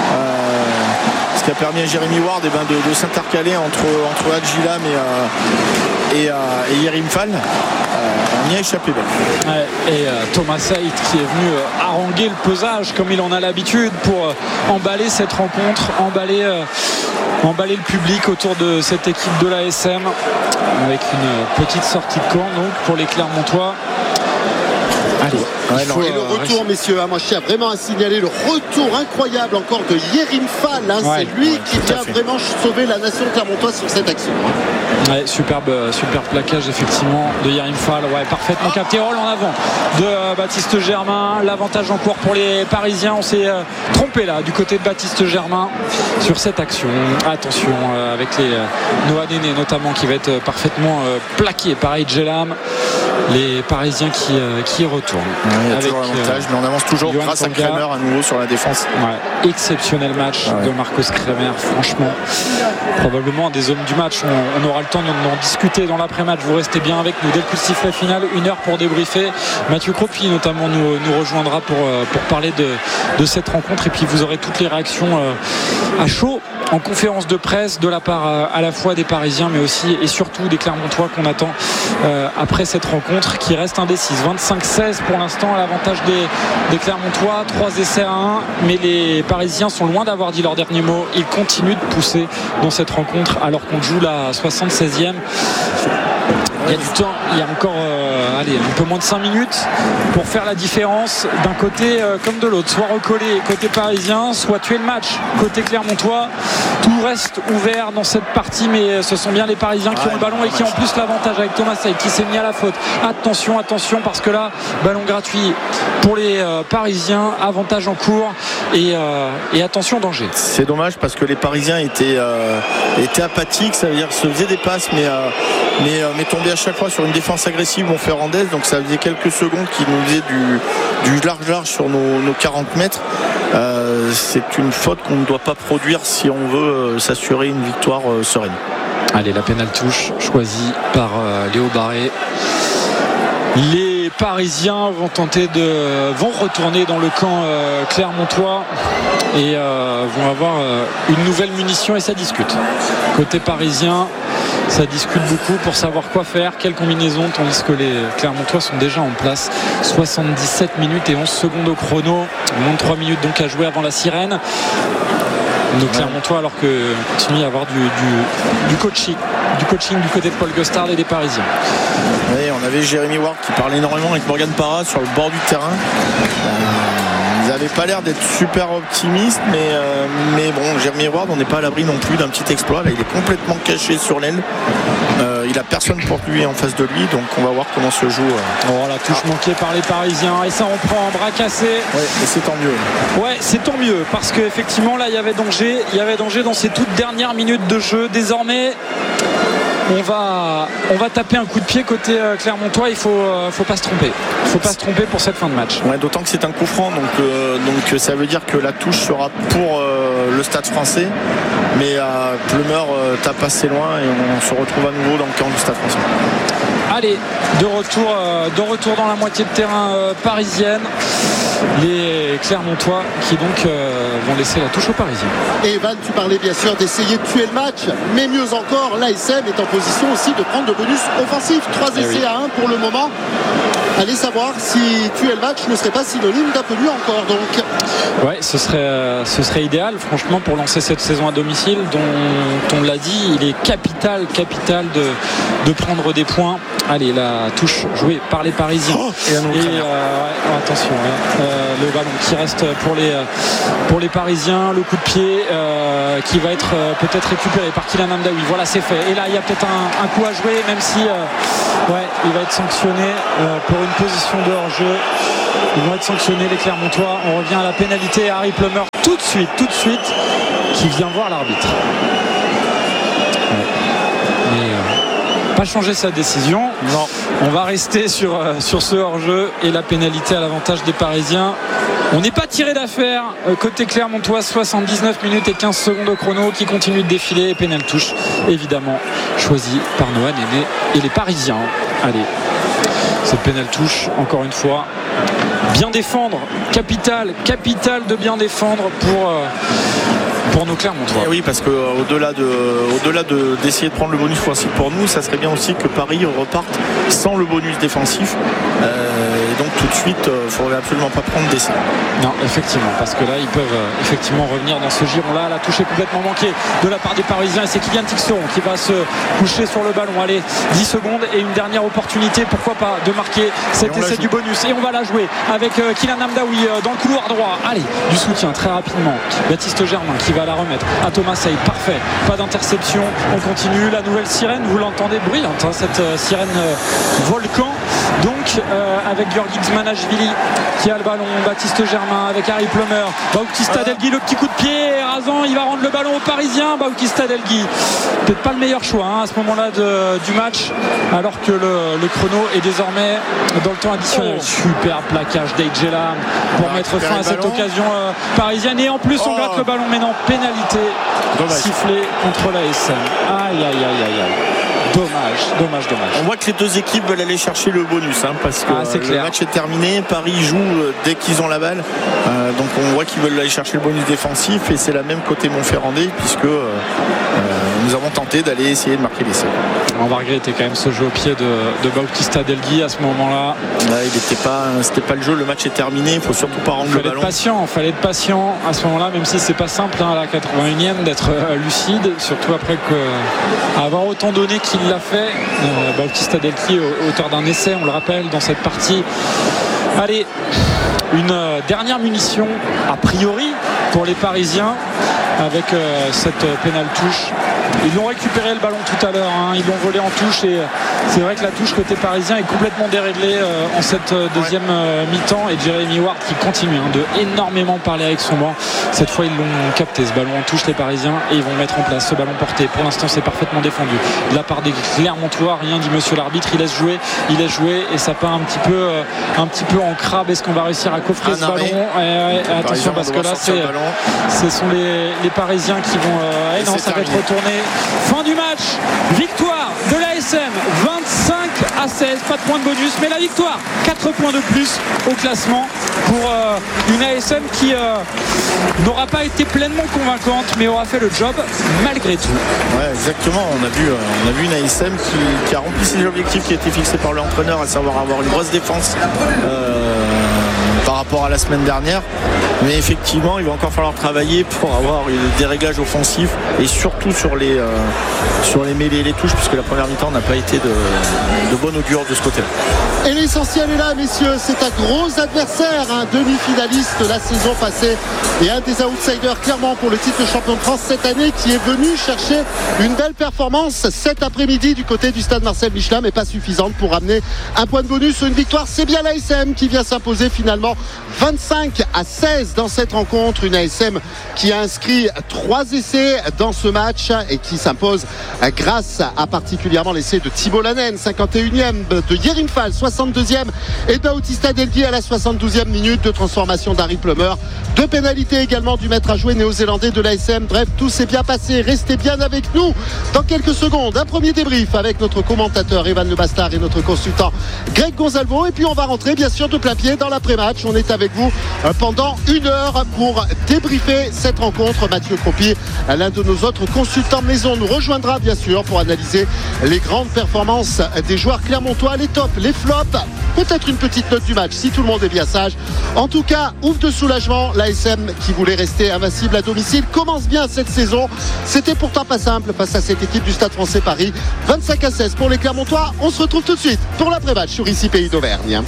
de s'intercaler entre Hadji Lam et Yerim Fall. On y a échappé belle. Et Thomas Saïd qui est venu haranguer le pesage comme il en a l'habitude pour emballer cette rencontre, emballer le public autour de cette équipe de l'ASM avec une petite sortie de camp donc pour les Clermontois. Allez, et le retour, messieurs, moi je tiens vraiment à signaler le retour incroyable encore de Yerim Fall. C'est lui qui vient vraiment sauver la nation clermontoise sur cette action. Superbe plaquage effectivement de Yerim Fall. Parfaitement capté. Roll en avant de Baptiste Germain. L'avantage en cours pour les Parisiens. On s'est trompé là du côté de Baptiste Germain sur cette action. Attention avec les Noah Néné notamment qui va être parfaitement plaqué par AJ Lam. Les Parisiens qui retournent. Il y a toujours l'avantage, mais on avance toujours Johan grâce Tanga. À Kremer à nouveau sur la défense. Exceptionnel match de Marcos Kremer, franchement. Probablement un des hommes du match. On aura le temps d'en discuter dans l'après-match. Vous restez bien avec nous dès le coup de sifflet final. 1 heure pour débriefer. Mathieu Croppi notamment nous rejoindra pour parler de cette rencontre. Et puis vous aurez toutes les réactions à chaud en conférence de presse de la part à la fois des Parisiens mais aussi et surtout des Clermontois qu'on attend après cette rencontre qui reste indécise. 25-16 pour l'instant à l'avantage des Clermontois, 3 essais à 1, mais les Parisiens sont loin d'avoir dit leur dernier mot. Ils continuent de pousser dans cette rencontre alors qu'on joue la 76e. Il y a du temps, il y a encore un peu moins de 5 minutes pour faire la différence d'un côté comme de l'autre, soit recoller côté parisien, soit tuer le match côté clermontois. Tout reste ouvert dans cette partie, mais ce sont bien les Parisiens qui ont le ballon et qui ont en plus l'avantage avec Thomas Saïd qui s'est mis à la faute. Attention parce que là, ballon gratuit pour les Parisiens, avantage en cours et attention danger. C'est dommage parce que les Parisiens étaient apathiques, ça veut dire se faisaient des passes mais tombaient à chaque fois sur une défense agressive Montferrandaise, donc ça faisait quelques secondes qu'ils nous faisaient du large sur nos 40 mètres. C'est une faute qu'on ne doit pas produire si on veut s'assurer une victoire sereine. Allez, la pénale touche choisie par Léo Barré. Les Parisiens vont retourner dans le camp clermontois et vont avoir une nouvelle munition et ça discute. Côté parisien, ça discute beaucoup pour savoir quoi faire, quelle combinaison, tandis que les Clermontois sont déjà en place. 77 minutes et 11 secondes au chrono, moins de 3 minutes donc à jouer avant la sirène. Donc Clermontois alors que continue à avoir du coaching du côté de Paul Gostard et des Parisiens. Oui, on avait Jeremy Ward qui parlait énormément avec Morgan Parra sur le bord du terrain. Ils n'avaient pas l'air d'être super optimistes, mais bon, Jeremy Ward, on n'est pas à l'abri non plus d'un petit exploit. Là, il est complètement caché sur l'aile. Il n'a personne pour lui en face de lui, donc on va voir comment se joue. La touche manquée par les Parisiens et ça on prend en bras cassé. Ouais, et c'est tant mieux. Ouais, c'est tant mieux parce qu'effectivement là il y avait danger dans ces toutes dernières minutes de jeu. Désormais on va taper un coup de pied côté Clermontois. Il faut pas se tromper. Il faut pas se tromper pour cette fin de match. Ouais, d'autant que c'est un coup franc, donc ça veut dire que la touche sera pour le Stade Français. Mais Plumeur tape assez loin et on se retrouve à nouveau dans le camp du Stade Français. Allez, de retour dans la moitié de terrain parisienne. Les Clermontois qui donc vont laisser la touche aux Parisiens. Et Evan, tu parlais bien sûr d'essayer de tuer le match, mais mieux encore, l'ASM est en position aussi de prendre le bonus offensif. 3 essais à 1 pour le moment. Allez savoir si tuer le match ne serait pas synonyme d'un peu mieux encore. Donc, ouais, ce serait idéal, franchement, pour lancer cette saison à domicile, dont on l'a dit, il est capital de prendre des points. Allez, la touche jouée par les Parisiens. Attention, le ballon qui reste pour les Parisiens, le coup de pied qui va être peut-être récupéré par Kylian Amdaoui. Voilà, c'est fait. Et là, il y a peut-être un coup à jouer, même si il va être sanctionné pour une position de hors-jeu. Ils vont être sanctionnés, les Clermontois. On revient à la pénalité. Harry Plummer tout de suite, qui vient voir l'arbitre. Pas changer sa décision. Non. On va rester sur ce hors-jeu et la pénalité à l'avantage des Parisiens. On n'est pas tiré d'affaire côté Clermontois. 79 minutes et 15 secondes au chrono qui continue de défiler. Et pénal touche évidemment choisi par Noah Néné et les Parisiens. Allez, cette pénal touche encore une fois. Bien défendre, capital de bien défendre pour nos Clermontois. Oui, parce que au-delà d'essayer de prendre le bonus offensif pour nous, ça serait bien aussi que Paris reparte sans le bonus défensif. Et donc tout de suite, il ne faudrait absolument pas prendre d'essai. Non, effectivement, parce que là, ils peuvent effectivement revenir dans ce giron-là. La touche est complètement manquée de la part des Parisiens et c'est Kylian Tixeron qui va se coucher sur le ballon. Allez, 10 secondes et une dernière opportunité, pourquoi pas, de marquer cet essai du bonus. Et on va la jouer avec Kylian Amdaoui dans le couloir droit. Allez, du soutien très rapidement. Baptiste Germain qui va la remettre à Thomas Sey. Parfait, pas d'interception. On continue. La nouvelle sirène, vous l'entendez, bruyante, cette sirène volcan. Donc avec Georgi Xmanashvili qui a le ballon, Baptiste Germain avec Harry Plummer, Bautista Delgui, le petit coup de pied rasant, il va rendre le ballon aux Parisiens. Bautista Delgui, peut-être pas le meilleur choix à ce moment-là du match, alors que le chrono est désormais dans le temps additionnel. Super plaquage d'Eidjelam pour mettre fin à cette occasion parisienne, et en plus on gratte le ballon, mais non, pénalité sifflée contre l'ASM. Aïe. Dommage. On voit que les deux équipes veulent aller chercher le bonus, parce que le match est terminé. Paris joue dès qu'ils ont la balle, donc on voit qu'ils veulent aller chercher le bonus défensif, et c'est la même côté Montferrandais, puisque nous avons tenté d'aller essayer de marquer l'essai. On va regretter quand même ce jeu au pied de Bautista Delgui à ce moment-là. C'était pas le jeu, le match est terminé, il faut surtout pas rendre le ballon. Fallait être patient à ce moment-là, même si c'est pas simple à la 81e d'être lucide, surtout après avoir autant donné qu'il l'a fait. Bautista Delgui, auteur d'un essai, on le rappelle, dans cette partie. Allez, une dernière munition a priori pour les Parisiens avec cette pénale touche. Ils l'ont récupéré le ballon tout à l'heure, ils l'ont volé en touche, et c'est vrai que la touche côté parisien est complètement déréglée en cette deuxième mi-temps, et Jérémy Ward qui continue de énormément parler avec son banc. Cette fois ils l'ont capté ce ballon en touche, les Parisiens, et ils vont mettre en place ce ballon porté. Pour l'instant c'est parfaitement défendu de la part des Clermontois, rien dit monsieur l'arbitre, il laisse jouer et ça part un petit peu en crabe. Est-ce qu'on va réussir à coffrer ce ballon? Attention, parce que là ce sont les Parisiens qui vont non, ça va être retourné. Fin du match, victoire de l'ASM 25-16, pas de point de bonus, mais la victoire, 4 points de plus au classement pour une ASM qui n'aura pas été pleinement convaincante, mais aura fait le job malgré tout. Ouais, exactement, on a vu une ASM qui a rempli ses objectifs qui étaient fixés par l'entraîneur, à savoir avoir une grosse défense par rapport à la semaine dernière, mais effectivement il va encore falloir travailler pour avoir des réglages offensifs, et surtout sur les mêlées et les touches, puisque la première mi-temps n'a pas été de bonne augure de ce côté-là. Et l'essentiel est là, messieurs, c'est un gros adversaire, un demi-finaliste la saison passée et un des outsiders clairement pour le titre de champion de France cette année, qui est venu chercher une belle performance cet après-midi du côté du stade Marcel Michelin, mais pas suffisante pour ramener un point de bonus ou une victoire. C'est bien l'ASM qui vient s'imposer finalement 25-16 dans cette rencontre. Une ASM qui a inscrit 3 essais dans ce match et qui s'impose grâce à particulièrement l'essai de Thibaut Lanen, 51e, de Yerim Fall, 62e, et Bautista Delgui à la 72e minute, de transformation d'Harry Plummer, de pénalité également du maître à jouer néo-zélandais de l'ASM. Bref, tout s'est bien passé. Restez bien avec nous dans quelques secondes. Un premier débrief avec notre commentateur Evan Le Bastard et notre consultant Greg Gonzalvo, et puis on va rentrer bien sûr de plein pied dans l'après-match. On est avec vous pendant 1 heure pour débriefer cette rencontre. Mathieu Croppi, l'un de nos autres consultants maison, nous rejoindra bien sûr pour analyser les grandes performances des joueurs clermontois, les tops, les flops, peut-être une petite note du match si tout le monde est bien sage. En tout cas, ouf de soulagement, l'ASM qui voulait rester invincible à domicile commence bien cette saison. C'était pourtant pas simple face à cette équipe du Stade Français Paris. 25-16 pour les Clermontois. On se retrouve tout de suite pour l'après-match sur ICI Pays d'Auvergne.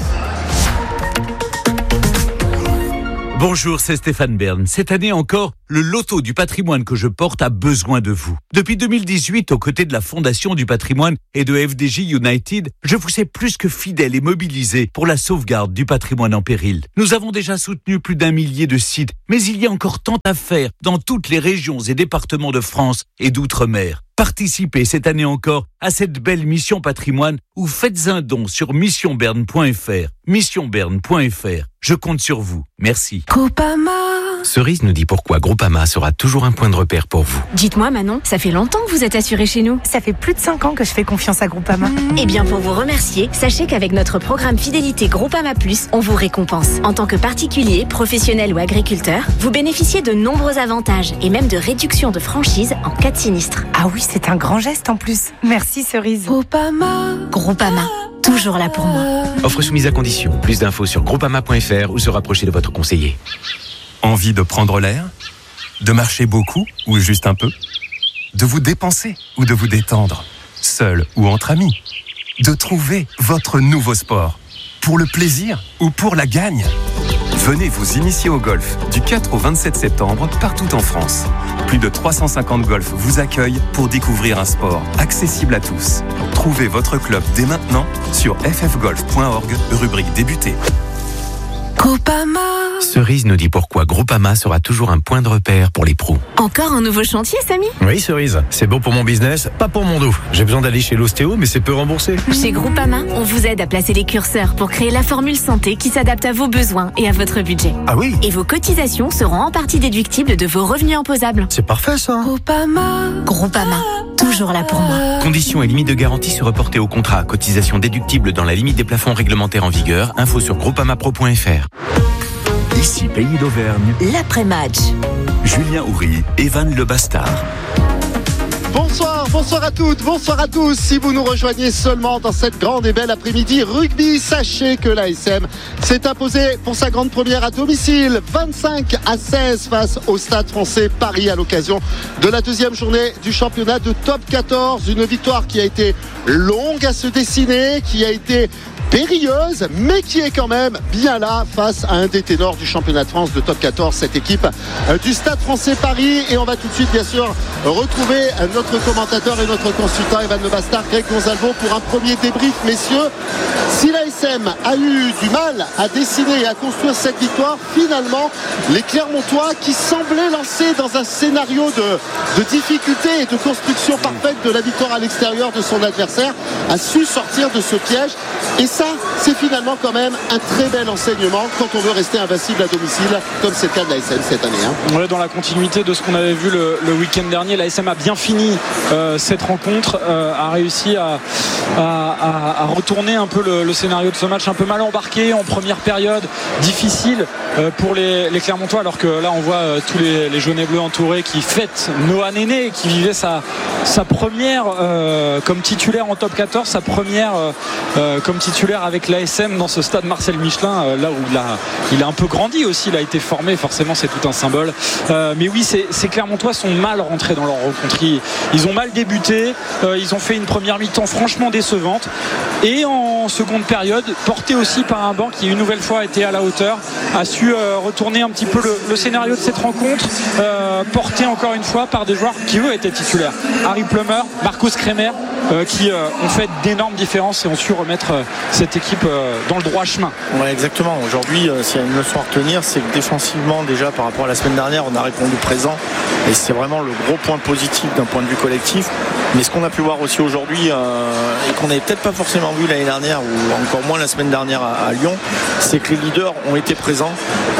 Bonjour, c'est Stéphane Bern. Cette année encore, le loto du patrimoine que je porte a besoin de vous. Depuis 2018, aux côtés de la Fondation du patrimoine et de FDJ United, je vous sais plus que fidèle et mobilisé pour la sauvegarde du patrimoine en péril. Nous avons déjà soutenu plus d'1 millier de sites, mais il y a encore tant à faire dans toutes les régions et départements de France et d'outre-mer. Participez cette année encore à cette belle mission patrimoine ou faites un don sur missionberne.fr. Missionberne.fr. Je compte sur vous. Merci. Groupama. Cerise nous dit pourquoi Groupama sera toujours un point de repère pour vous. Dites-moi Manon, ça fait longtemps que vous êtes assurée chez nous. Ça fait plus de 5 ans que je fais confiance à Groupama. Eh bien pour vous remercier, sachez qu'avec notre programme fidélité Groupama Plus, on vous récompense. En tant que particulier, professionnel ou agriculteur, vous bénéficiez de nombreux avantages et même de réductions de franchise en cas de sinistre. Ah oui, c'est un grand geste en plus. Merci Cerise. Groupama, toujours là pour moi. Offre soumise à condition. Plus d'infos sur groupama.fr ou se rapprocher de votre conseiller. Envie de prendre l'air? De marcher beaucoup ou juste un peu? De vous dépenser ou de vous détendre? Seul ou entre amis? De trouver votre nouveau sport? Pour le plaisir ou pour la gagne? Venez vous initier au golf du 4 au 27 septembre partout en France. Plus de 350 golfs vous accueillent pour découvrir un sport accessible à tous. Trouvez votre club dès maintenant sur ffgolf.org, rubrique débuter. Groupama. Cerise nous dit pourquoi Groupama sera toujours un point de repère pour les pros. Encore un nouveau chantier, Samy? Oui, Cerise, c'est bon pour mon business, pas pour mon dos. J'ai besoin d'aller chez l'ostéo, mais c'est peu remboursé. Chez Groupama, on vous aide à placer les curseurs pour créer la formule santé qui s'adapte à vos besoins et à votre budget. Ah oui? Et vos cotisations seront en partie déductibles de vos revenus imposables. C'est parfait ça. Groupama, toujours là pour moi. Conditions et limites de garantie se reporter au contrat. Cotisation déductible dans la limite des plafonds réglementaires en vigueur. Info sur groupamapro.fr. Ici Pays d'Auvergne, L'après-match. Julien Houry, Evan Le Bastard. Bonsoir, bonsoir à toutes, bonsoir à tous. Si vous nous rejoignez seulement dans cette grande et belle après-midi rugby, sachez que l'ASM s'est imposée pour sa grande première à domicile, 25-16 face au Stade Français Paris à l'occasion de la deuxième journée du championnat de Top 14. Une victoire qui a été longue à se dessiner, qui a été périlleuse, mais qui est quand même bien là face à un des ténors du championnat de France de Top 14, cette équipe du Stade Français Paris. Et on va tout de suite bien sûr retrouver notre commentateur et notre consultant Evan Le Bastard, Greg Gonzalvo, pour un premier débrief. Messieurs, si l'ASM a eu du mal à dessiner et à construire cette victoire, finalement les Clermontois, qui semblaient lancés dans un scénario de difficulté et de construction parfaite de la victoire à l'extérieur de son adversaire, a su sortir de ce piège. Et ça, c'est finalement quand même un très bel enseignement quand on veut rester invincible à domicile, comme c'est le cas de l'ASM cette année. Ouais, dans la continuité de ce qu'on avait vu le week-end dernier, l'ASM a bien fini cette rencontre, a réussi à retourner un peu le scénario de ce match, un peu mal embarqué en première période, difficile pour les Clermontois, alors que là on voit tous les jaunes et bleus entourés qui fêtent Noah Néné, qui vivait sa première comme titulaire en Top 14, sa première comme titulaire avec l'ASM dans ce stade Marcel Michelin, là où il a un peu grandi aussi, il a été formé, forcément c'est tout un symbole. Mais oui, ces Clermontois sont mal rentrés dans leur rencontre, ils ont mal débuté, ils ont fait une première mi-temps franchement décevante, et en en seconde période, porté aussi par un banc qui une nouvelle fois a été à la hauteur, a su retourner un petit peu le scénario de cette rencontre, porté encore une fois par des joueurs qui eux étaient titulaires. Harry Plummer, Marcus Kremer, qui ont fait d'énormes différences et ont su remettre cette équipe dans le droit chemin. Ouais, exactement. Aujourd'hui, s'il y a une leçon à retenir, c'est que défensivement, déjà par rapport à la semaine dernière, on a répondu présent et c'est vraiment le gros point positif d'un point de vue collectif. Mais ce qu'on a pu voir aussi aujourd'hui et qu'on n'avait peut-être pas forcément vu l'année dernière ou encore moins la semaine dernière à Lyon, c'est que les leaders ont été présents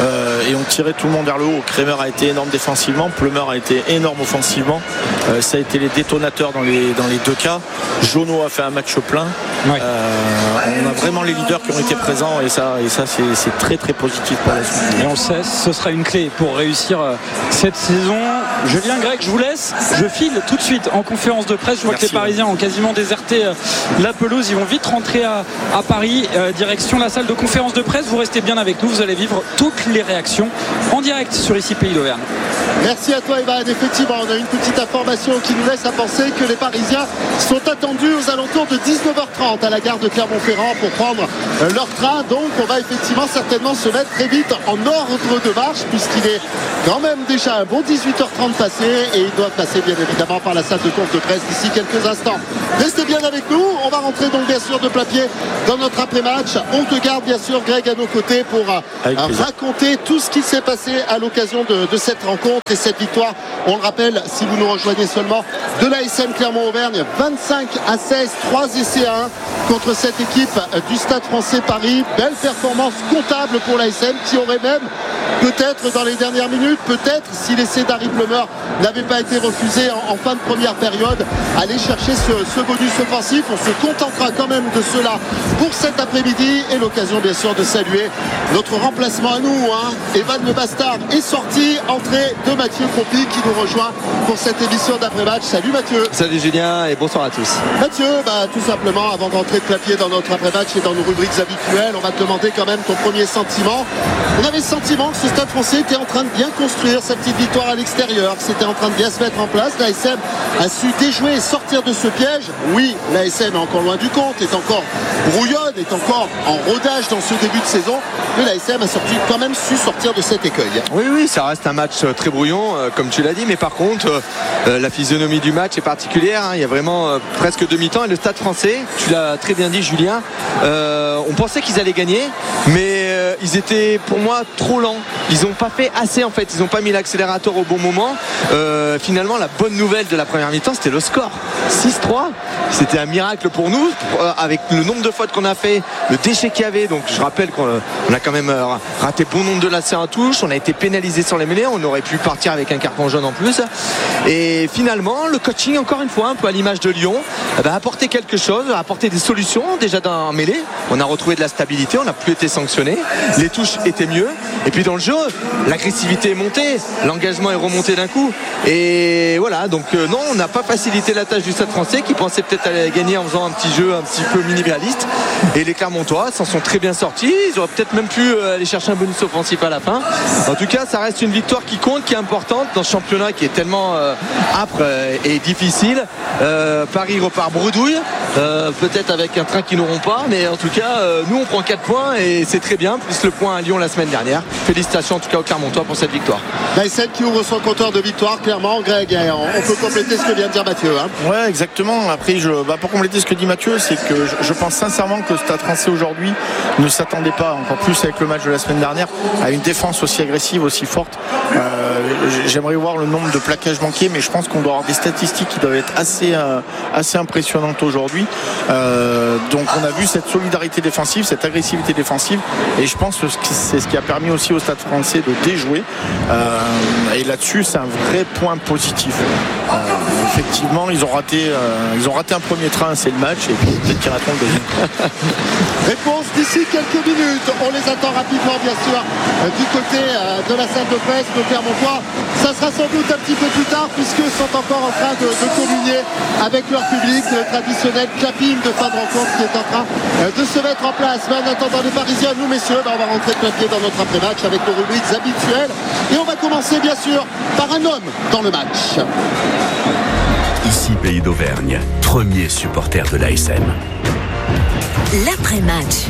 et ont tiré tout le monde vers le haut. Kremer a été énorme défensivement, Plummer a été énorme offensivement. Ça a été les détonateurs dans les deux cas. Jono a fait un match plein. Ouais. On a vraiment les leaders qui ont été présents et ça c'est très très positif pour la suite. Et on le sait, ce sera une clé pour réussir cette saison. Julien Grec, je vous laisse, je file tout de suite en conférence de presse. Je vois que les Parisiens ont quasiment déserté la pelouse, ils vont vite rentrer à Paris, direction la salle de conférence de presse. Vous restez bien avec nous, vous allez vivre toutes les réactions en direct sur ici Pays d'Auvergne. Merci à toi Evan. Effectivement, on a une petite information qui nous laisse à penser que les Parisiens sont attendus aux alentours de 19h30 à la gare de Clermont-Ferrand pour prendre leur train. Donc on va effectivement certainement se mettre très vite en ordre de marche puisqu'il est quand même déjà un bon 18h30 passé et ils doivent passer bien évidemment par la salle de conf de presse d'ici quelques instants. Restez bien avec nous, on va rentrer donc bien sûr de plein pied dans notre après-match. On te garde bien sûr Greg à nos côtés pour raconter tout ce qui s'est passé à l'occasion de cette rencontre et cette victoire. On le rappelle, si vous nous rejoignez seulement, de l'ASM Clermont-Auvergne, 25-16, 3 essais à 1 contre cette équipe du Stade Français Paris. Belle performance comptable pour l'ASM qui aurait même peut-être dans les dernières minutes, peut-être si l'essai d'Harry Plummer n'avait pas été refusé en fin de première période, aller chercher ce bonus offensif. On se contentera quand même de cela pour cet après-midi et l'occasion bien sûr de saluer notre remplacement à nous, Evan Le Bastard est sorti, entrée de Mathieu Compi qui nous rejoint pour cette émission d'après-match. Salut Mathieu. Salut Julien et bonsoir à tous. Mathieu, tout simplement avant d'entrer de clapier dans notre après-match et dans nos rubriques habituelles, on va te demander quand même ton premier sentiment. On avait le sentiment que ce Stade Français était en train de bien construire sa petite victoire à l'extérieur, que c'était en train de bien se mettre en place. L'ASM a su déjouer et sortir de ce piège. Oui, l'ASM est encore loin du compte, est encore brouillonne, est encore en rodage dans ce début de saison, mais l'ASM a quand même su sortir de cet écueil. Oui, ça reste un match très brouillon, comme tu l'as dit, mais par contre, la physionomie du match est particulière. Il y a vraiment presque demi-temps et le Stade Français, tu l'as très bien dit Julien, on pensait qu'ils allaient gagner, mais ils étaient pour moi trop lents. Ils n'ont pas fait assez en fait, ils n'ont pas mis l'accélérateur au bon moment. Finalement, la bonne nouvelle de la première mi-temps, c'était le score 6-3. C'était un miracle pour nous, avec le nombre de fautes qu'on a fait, le déchet qu'il y avait. Donc je rappelle qu'on a quand même raté bon nombre de lacets en touche, on a été pénalisé sur les mêlées, on aurait pu partir avec un carton jaune en plus. Et finalement, le coaching, encore une fois, un peu à l'image de Lyon, a apporté quelque chose, a apporté des solutions déjà dans la mêlée. On a retrouvé de la stabilité, on n'a plus été sanctionné, les touches étaient mieux. Et puis dans le jeu, l'agressivité est montée, l'engagement est remonté d'un coup. Et voilà, donc non, on n'a pas facilité la tâche du Stade Français qui pensait peut-être aller gagner en faisant un petit jeu un petit peu mini-réaliste. Et les Clermontois s'en sont très bien sortis. Ils auraient peut-être même pu aller chercher un bonus offensif à la fin. En tout cas, ça reste une victoire qui compte, qui est importante dans ce championnat qui est tellement âpre et difficile. Paris repart bredouille, peut-être avec un train qu'ils n'auront pas, mais en tout cas, nous on prend 4 points et c'est très bien, plus le point à Lyon la semaine dernière. Félicitations en tout cas aux Clermontois pour cette victoire. L'ASM qui ouvre son compteur de victoire, clairement. Greg, on peut compléter ce que vient de dire Mathieu. Ouais, exactement. Après, pour compléter ce que dit Mathieu, c'est que je pense sincèrement que le Stade Français aujourd'hui ne s'attendait pas, encore plus avec le match de la semaine dernière, à une défense aussi agressive, aussi forte. J'aimerais voir le nombre de plaquages manqués, mais je pense qu'on doit avoir des statistiques qui doivent être assez impressionnantes aujourd'hui. Donc on a vu cette solidarité défensive, cette agressivité défensive, et je pense que c'est ce qui a permis aussi au Stade Français de déjouer. Et là-dessus, c'est un vrai point positif. Effectivement, ils ont raté un premier train, c'est le match, et puis peut-être qu'ils rateront le deuxième. Réponse d'ici quelques minutes. On les attend rapidement, bien sûr, du côté de la salle de presse de Clermontois. Ça sera sans doute un petit peu plus tard, puisqu'ils sont encore en train de communier avec leur public. Le traditionnel clapping de fin de rencontre qui est en train de se mettre en place. Mais en attendant les Parisiens, nous messieurs, on va rentrer de plein pied dans notre après-match avec nos rubriques habituelles. Et on va commencer bien sûr par un homme dans le match. Ici Pays d'Auvergne, premier supporter de l'ASM. L'après-match.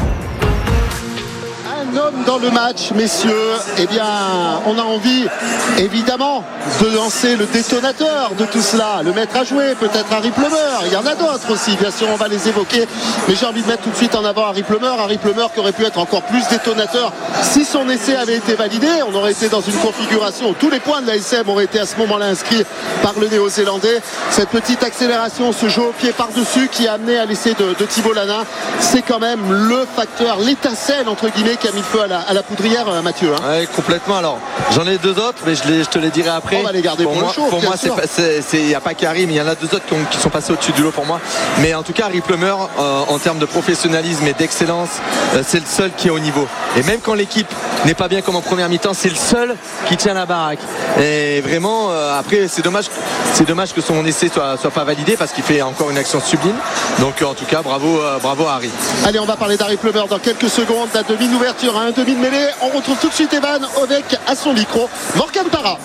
Un homme dans le match, messieurs. Eh bien, on a envie, évidemment, de lancer le détonateur de tout cela, le mettre à jouer, peut-être Harry Plummer. Il y en a d'autres aussi, bien sûr, on va les évoquer. Mais j'ai envie de mettre tout de suite en avant Harry Plummer qui aurait pu être encore plus détonateur si son essai avait été validé. On aurait été dans une configuration où tous les points de la SM auraient été à ce moment-là inscrits par le Néo-Zélandais. Cette petite accélération, ce jeu au pied par-dessus qui a amené à l'essai de Thibaut Lanin, c'est quand même le facteur, l'étincelle, entre guillemets, qui a mis le feu à la poudrière, Mathieu. Oui, complètement. Alors, j'en ai 2 autres, mais je te les dirai après. On va les garder pour le show. Pour moi, il n'y a pas qu'Harry, mais il y en a 2 autres qui sont passés au-dessus du lot pour moi. Mais en tout cas, Harry Plummer, en termes de professionnalisme et d'excellence, c'est le seul qui est au niveau. Et même quand l'équipe n'est pas bien comme en première mi-temps, c'est le seul qui tient la baraque. Et vraiment, après, c'est dommage que son essai soit pas validé parce qu'il fait encore une action sublime. Donc, en tout cas, bravo à Harry. Allez, on va parler d'Harry Plummer dans quelques secondes. La demi d'ouverture, un demi de mêlée. On retrouve tout de suite Evan avec à son micro Morgan Parra.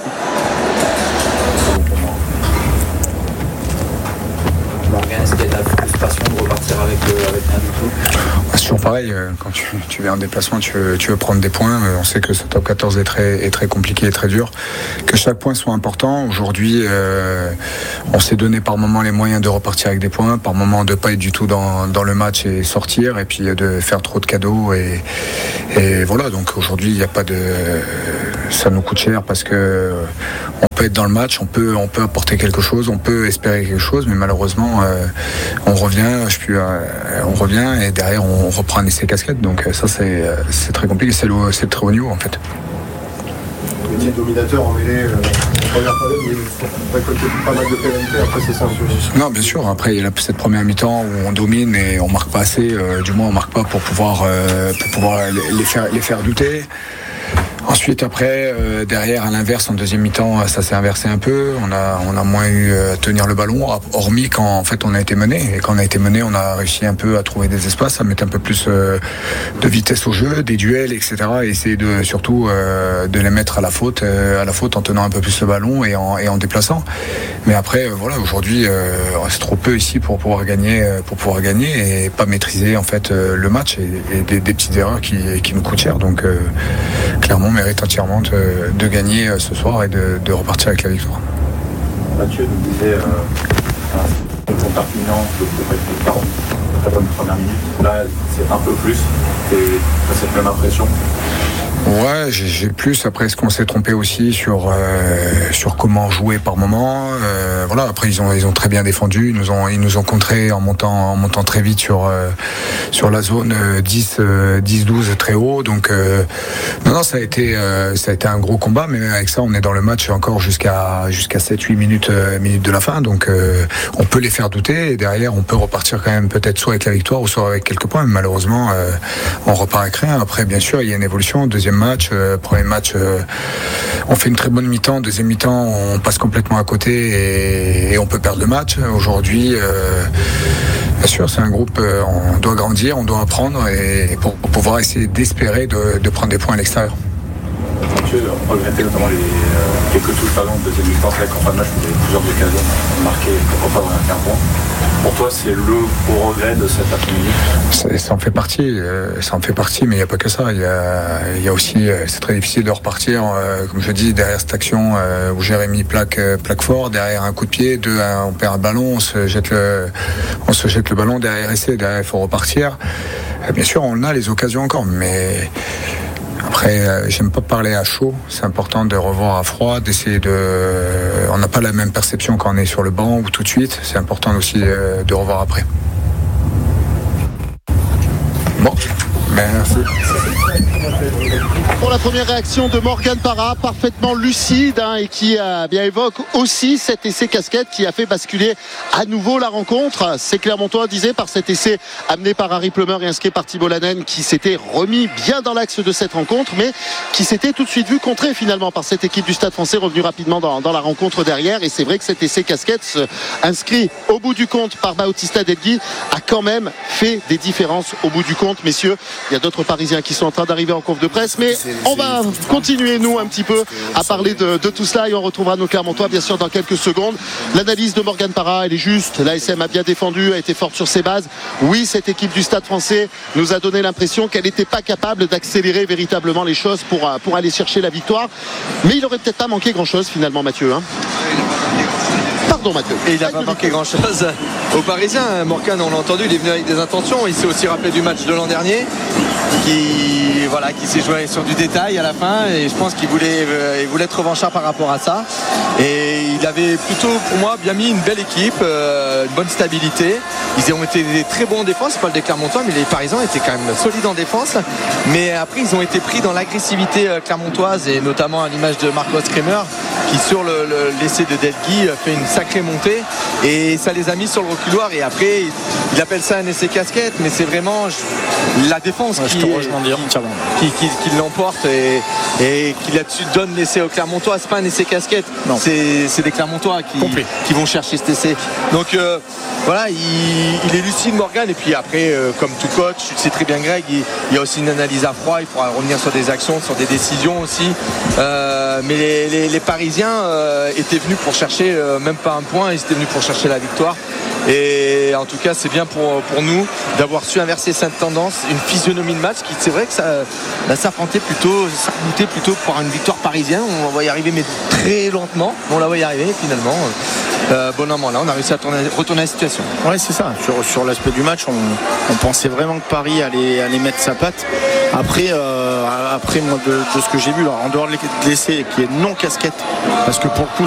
Morgan, est-ce qu'il y a de la frustration de repartir avec rien du tout? C'est toujours pareil, quand tu viens en déplacement, tu veux prendre des points. On sait que ce top 14 est très compliqué et très dur. Que chaque point soit important. Aujourd'hui, on s'est donné par moment les moyens de repartir avec des points, par moment de ne pas être du tout dans le match et sortir, et puis de faire trop de cadeaux. Et voilà, donc aujourd'hui, il n'y a pas de... Ça nous coûte cher parce que on peut être dans le match, on peut apporter quelque chose, on peut espérer quelque chose, mais malheureusement, on revient et derrière, on reprend un essai casquette. Donc ça, c'est très compliqué. C'est le très haut niveau, en fait. Vous étiez dominateur en mêlée en première période, vous récoltez pas mal de pénalités, après c'est ça un peu. Non, bien sûr, après il y a cette première mi-temps où on domine et on marque pas assez, du moins on marque pas pour pouvoir les faire douter. Ensuite, après, derrière, à l'inverse, en deuxième mi-temps, ça s'est inversé un peu. On a moins eu à tenir le ballon, hormis quand en fait on a été mené. Et quand on a été mené, on a réussi un peu à trouver des espaces, à mettre un peu plus de vitesse au jeu, des duels, etc. Et essayer surtout de les mettre à la faute en tenant un peu plus le ballon et en déplaçant. Mais après, voilà, aujourd'hui, c'est trop peu ici pour pouvoir gagner et pas maîtriser en fait le match et des petites erreurs qui nous coûtent cher. Donc clairement, on mérite entièrement de gagner ce soir et de repartir avec la victoire. Mathieu nous disait contre Perpignan, le être 40 très bonne première minute. Là, c'est un peu plus. Et ça, c'est même impression. Ouais, j'ai plus. Après, est-ce qu'on s'est trompé aussi sur comment jouer par moment. Voilà. Après, ils ont très bien défendu. Ils nous ont contré en montant très vite sur la zone 10-12 très haut. Donc non, ça a été un gros combat. Mais avec ça, on est dans le match encore jusqu'à 7-8 minutes de la fin. Donc on peut les faire douter. Et derrière, on peut repartir quand même peut-être soit avec la victoire ou soit avec quelques points. Mais malheureusement, on repart avec rien. Après, bien sûr, il y a une évolution. Deuxième match, premier match, on fait une très bonne mi-temps. Deuxième mi-temps, on passe complètement à côté et on peut perdre le match. Aujourd'hui, bien sûr, c'est un groupe, on doit grandir, on doit apprendre et pour pouvoir essayer d'espérer de prendre des points à l'extérieur. Mathieu, on regrettait notamment les quelques touches ballon de deuxième mi-temps. C'est vrai qu'en fin de match, vous avez plusieurs occasions de marquer, pourquoi pas dans un point. Pour toi, c'est le gros regret de cet après-midi? Ça en fait partie, mais il n'y a pas que ça. Il y a aussi, c'est très difficile de repartir, comme je dis, derrière cette action où Jérémy plaque fort, derrière un coup de pied, on perd un ballon, on se jette le ballon derrière essai, derrière il faut repartir. Bien sûr, on a les occasions encore, mais après, j'aime pas parler à chaud. C'est important de revoir à froid, d'essayer on n'a pas la même perception quand on est sur le banc ou tout de suite. C'est important aussi de revoir après. Bon, merci. Pour la première réaction de Morgan Parra, parfaitement lucide et qui bien évoque aussi cet essai casquette qui a fait basculer à nouveau la rencontre. C'est Clermontois disait par cet essai amené par Harry Plummer et inscrit par Thibaut Lanen qui s'était remis bien dans l'axe de cette rencontre mais qui s'était tout de suite vu contré finalement par cette équipe du Stade Français revenu rapidement dans la rencontre derrière. Et c'est vrai que cet essai casquette inscrit au bout du compte par Bautista Delgui a quand même fait des différences au bout du compte, messieurs. Il y a d'autres Parisiens qui sont en train d'arriver en conf de presse, mais on va continuer nous un petit peu à parler de tout cela et on retrouvera nos Clermontois bien sûr dans quelques secondes. L'analyse de Morgan Parra, elle est juste. L'ASM a bien défendu, a été forte sur ses bases. Oui, cette équipe du Stade Français nous a donné l'impression qu'elle n'était pas capable d'accélérer véritablement les choses pour aller chercher la victoire, mais il aurait peut-être pas manqué grand chose finalement, Mathieu, hein. Pardon, Mathieu. Et il n'a pas manqué grand chose aux Parisiens. Morgan, on l'a entendu, il est venu avec des intentions. Il s'est aussi rappelé du match de l'an dernier qui s'est joué sur du détail à la fin, et je pense qu'il voulait être revanchard par rapport à ça, et il avait plutôt pour moi bien mis une belle équipe, une bonne stabilité. Ils ont été très bons en défense, c'est pas le des Clermontois, mais les Parisiens étaient quand même solides en défense, mais après ils ont été pris dans l'agressivité clermontoise, et notamment à l'image de Marcos Kremer qui sur l'essai de Delguy fait une sacrée montée, et ça les a mis sur le reculoir, et après il appelle ça un essai casquette, mais c'est vraiment la défense qui l'emporte et qui là-dessus donne l'essai aux Clermontois. C'est pas un essai casquette, c'est des Clermontois qui vont chercher cet essai. Donc voilà, il est lucide, Morgan, et puis après comme tout coach, tu sais très bien Greg, il y a aussi une analyse à froid, il pourra revenir sur des actions, sur des décisions aussi, mais les Parisiens étaient venus pour chercher même pas un point, ils étaient venus pour chercher la victoire. Et en tout cas c'est bien pour nous d'avoir su inverser cette tendance, une physionomie de match qui, c'est vrai que ça s'affrontait plutôt pour une victoire parisienne. On va y arriver, mais très lentement, on la va y arriver finalement. Bon an, là on a réussi à retourner la situation. Ouais, c'est ça, sur l'aspect du match on pensait vraiment que Paris allait mettre sa patte. Après moi de ce que j'ai vu, alors, en dehors de l'essai qui est non casquette, parce que pour le coup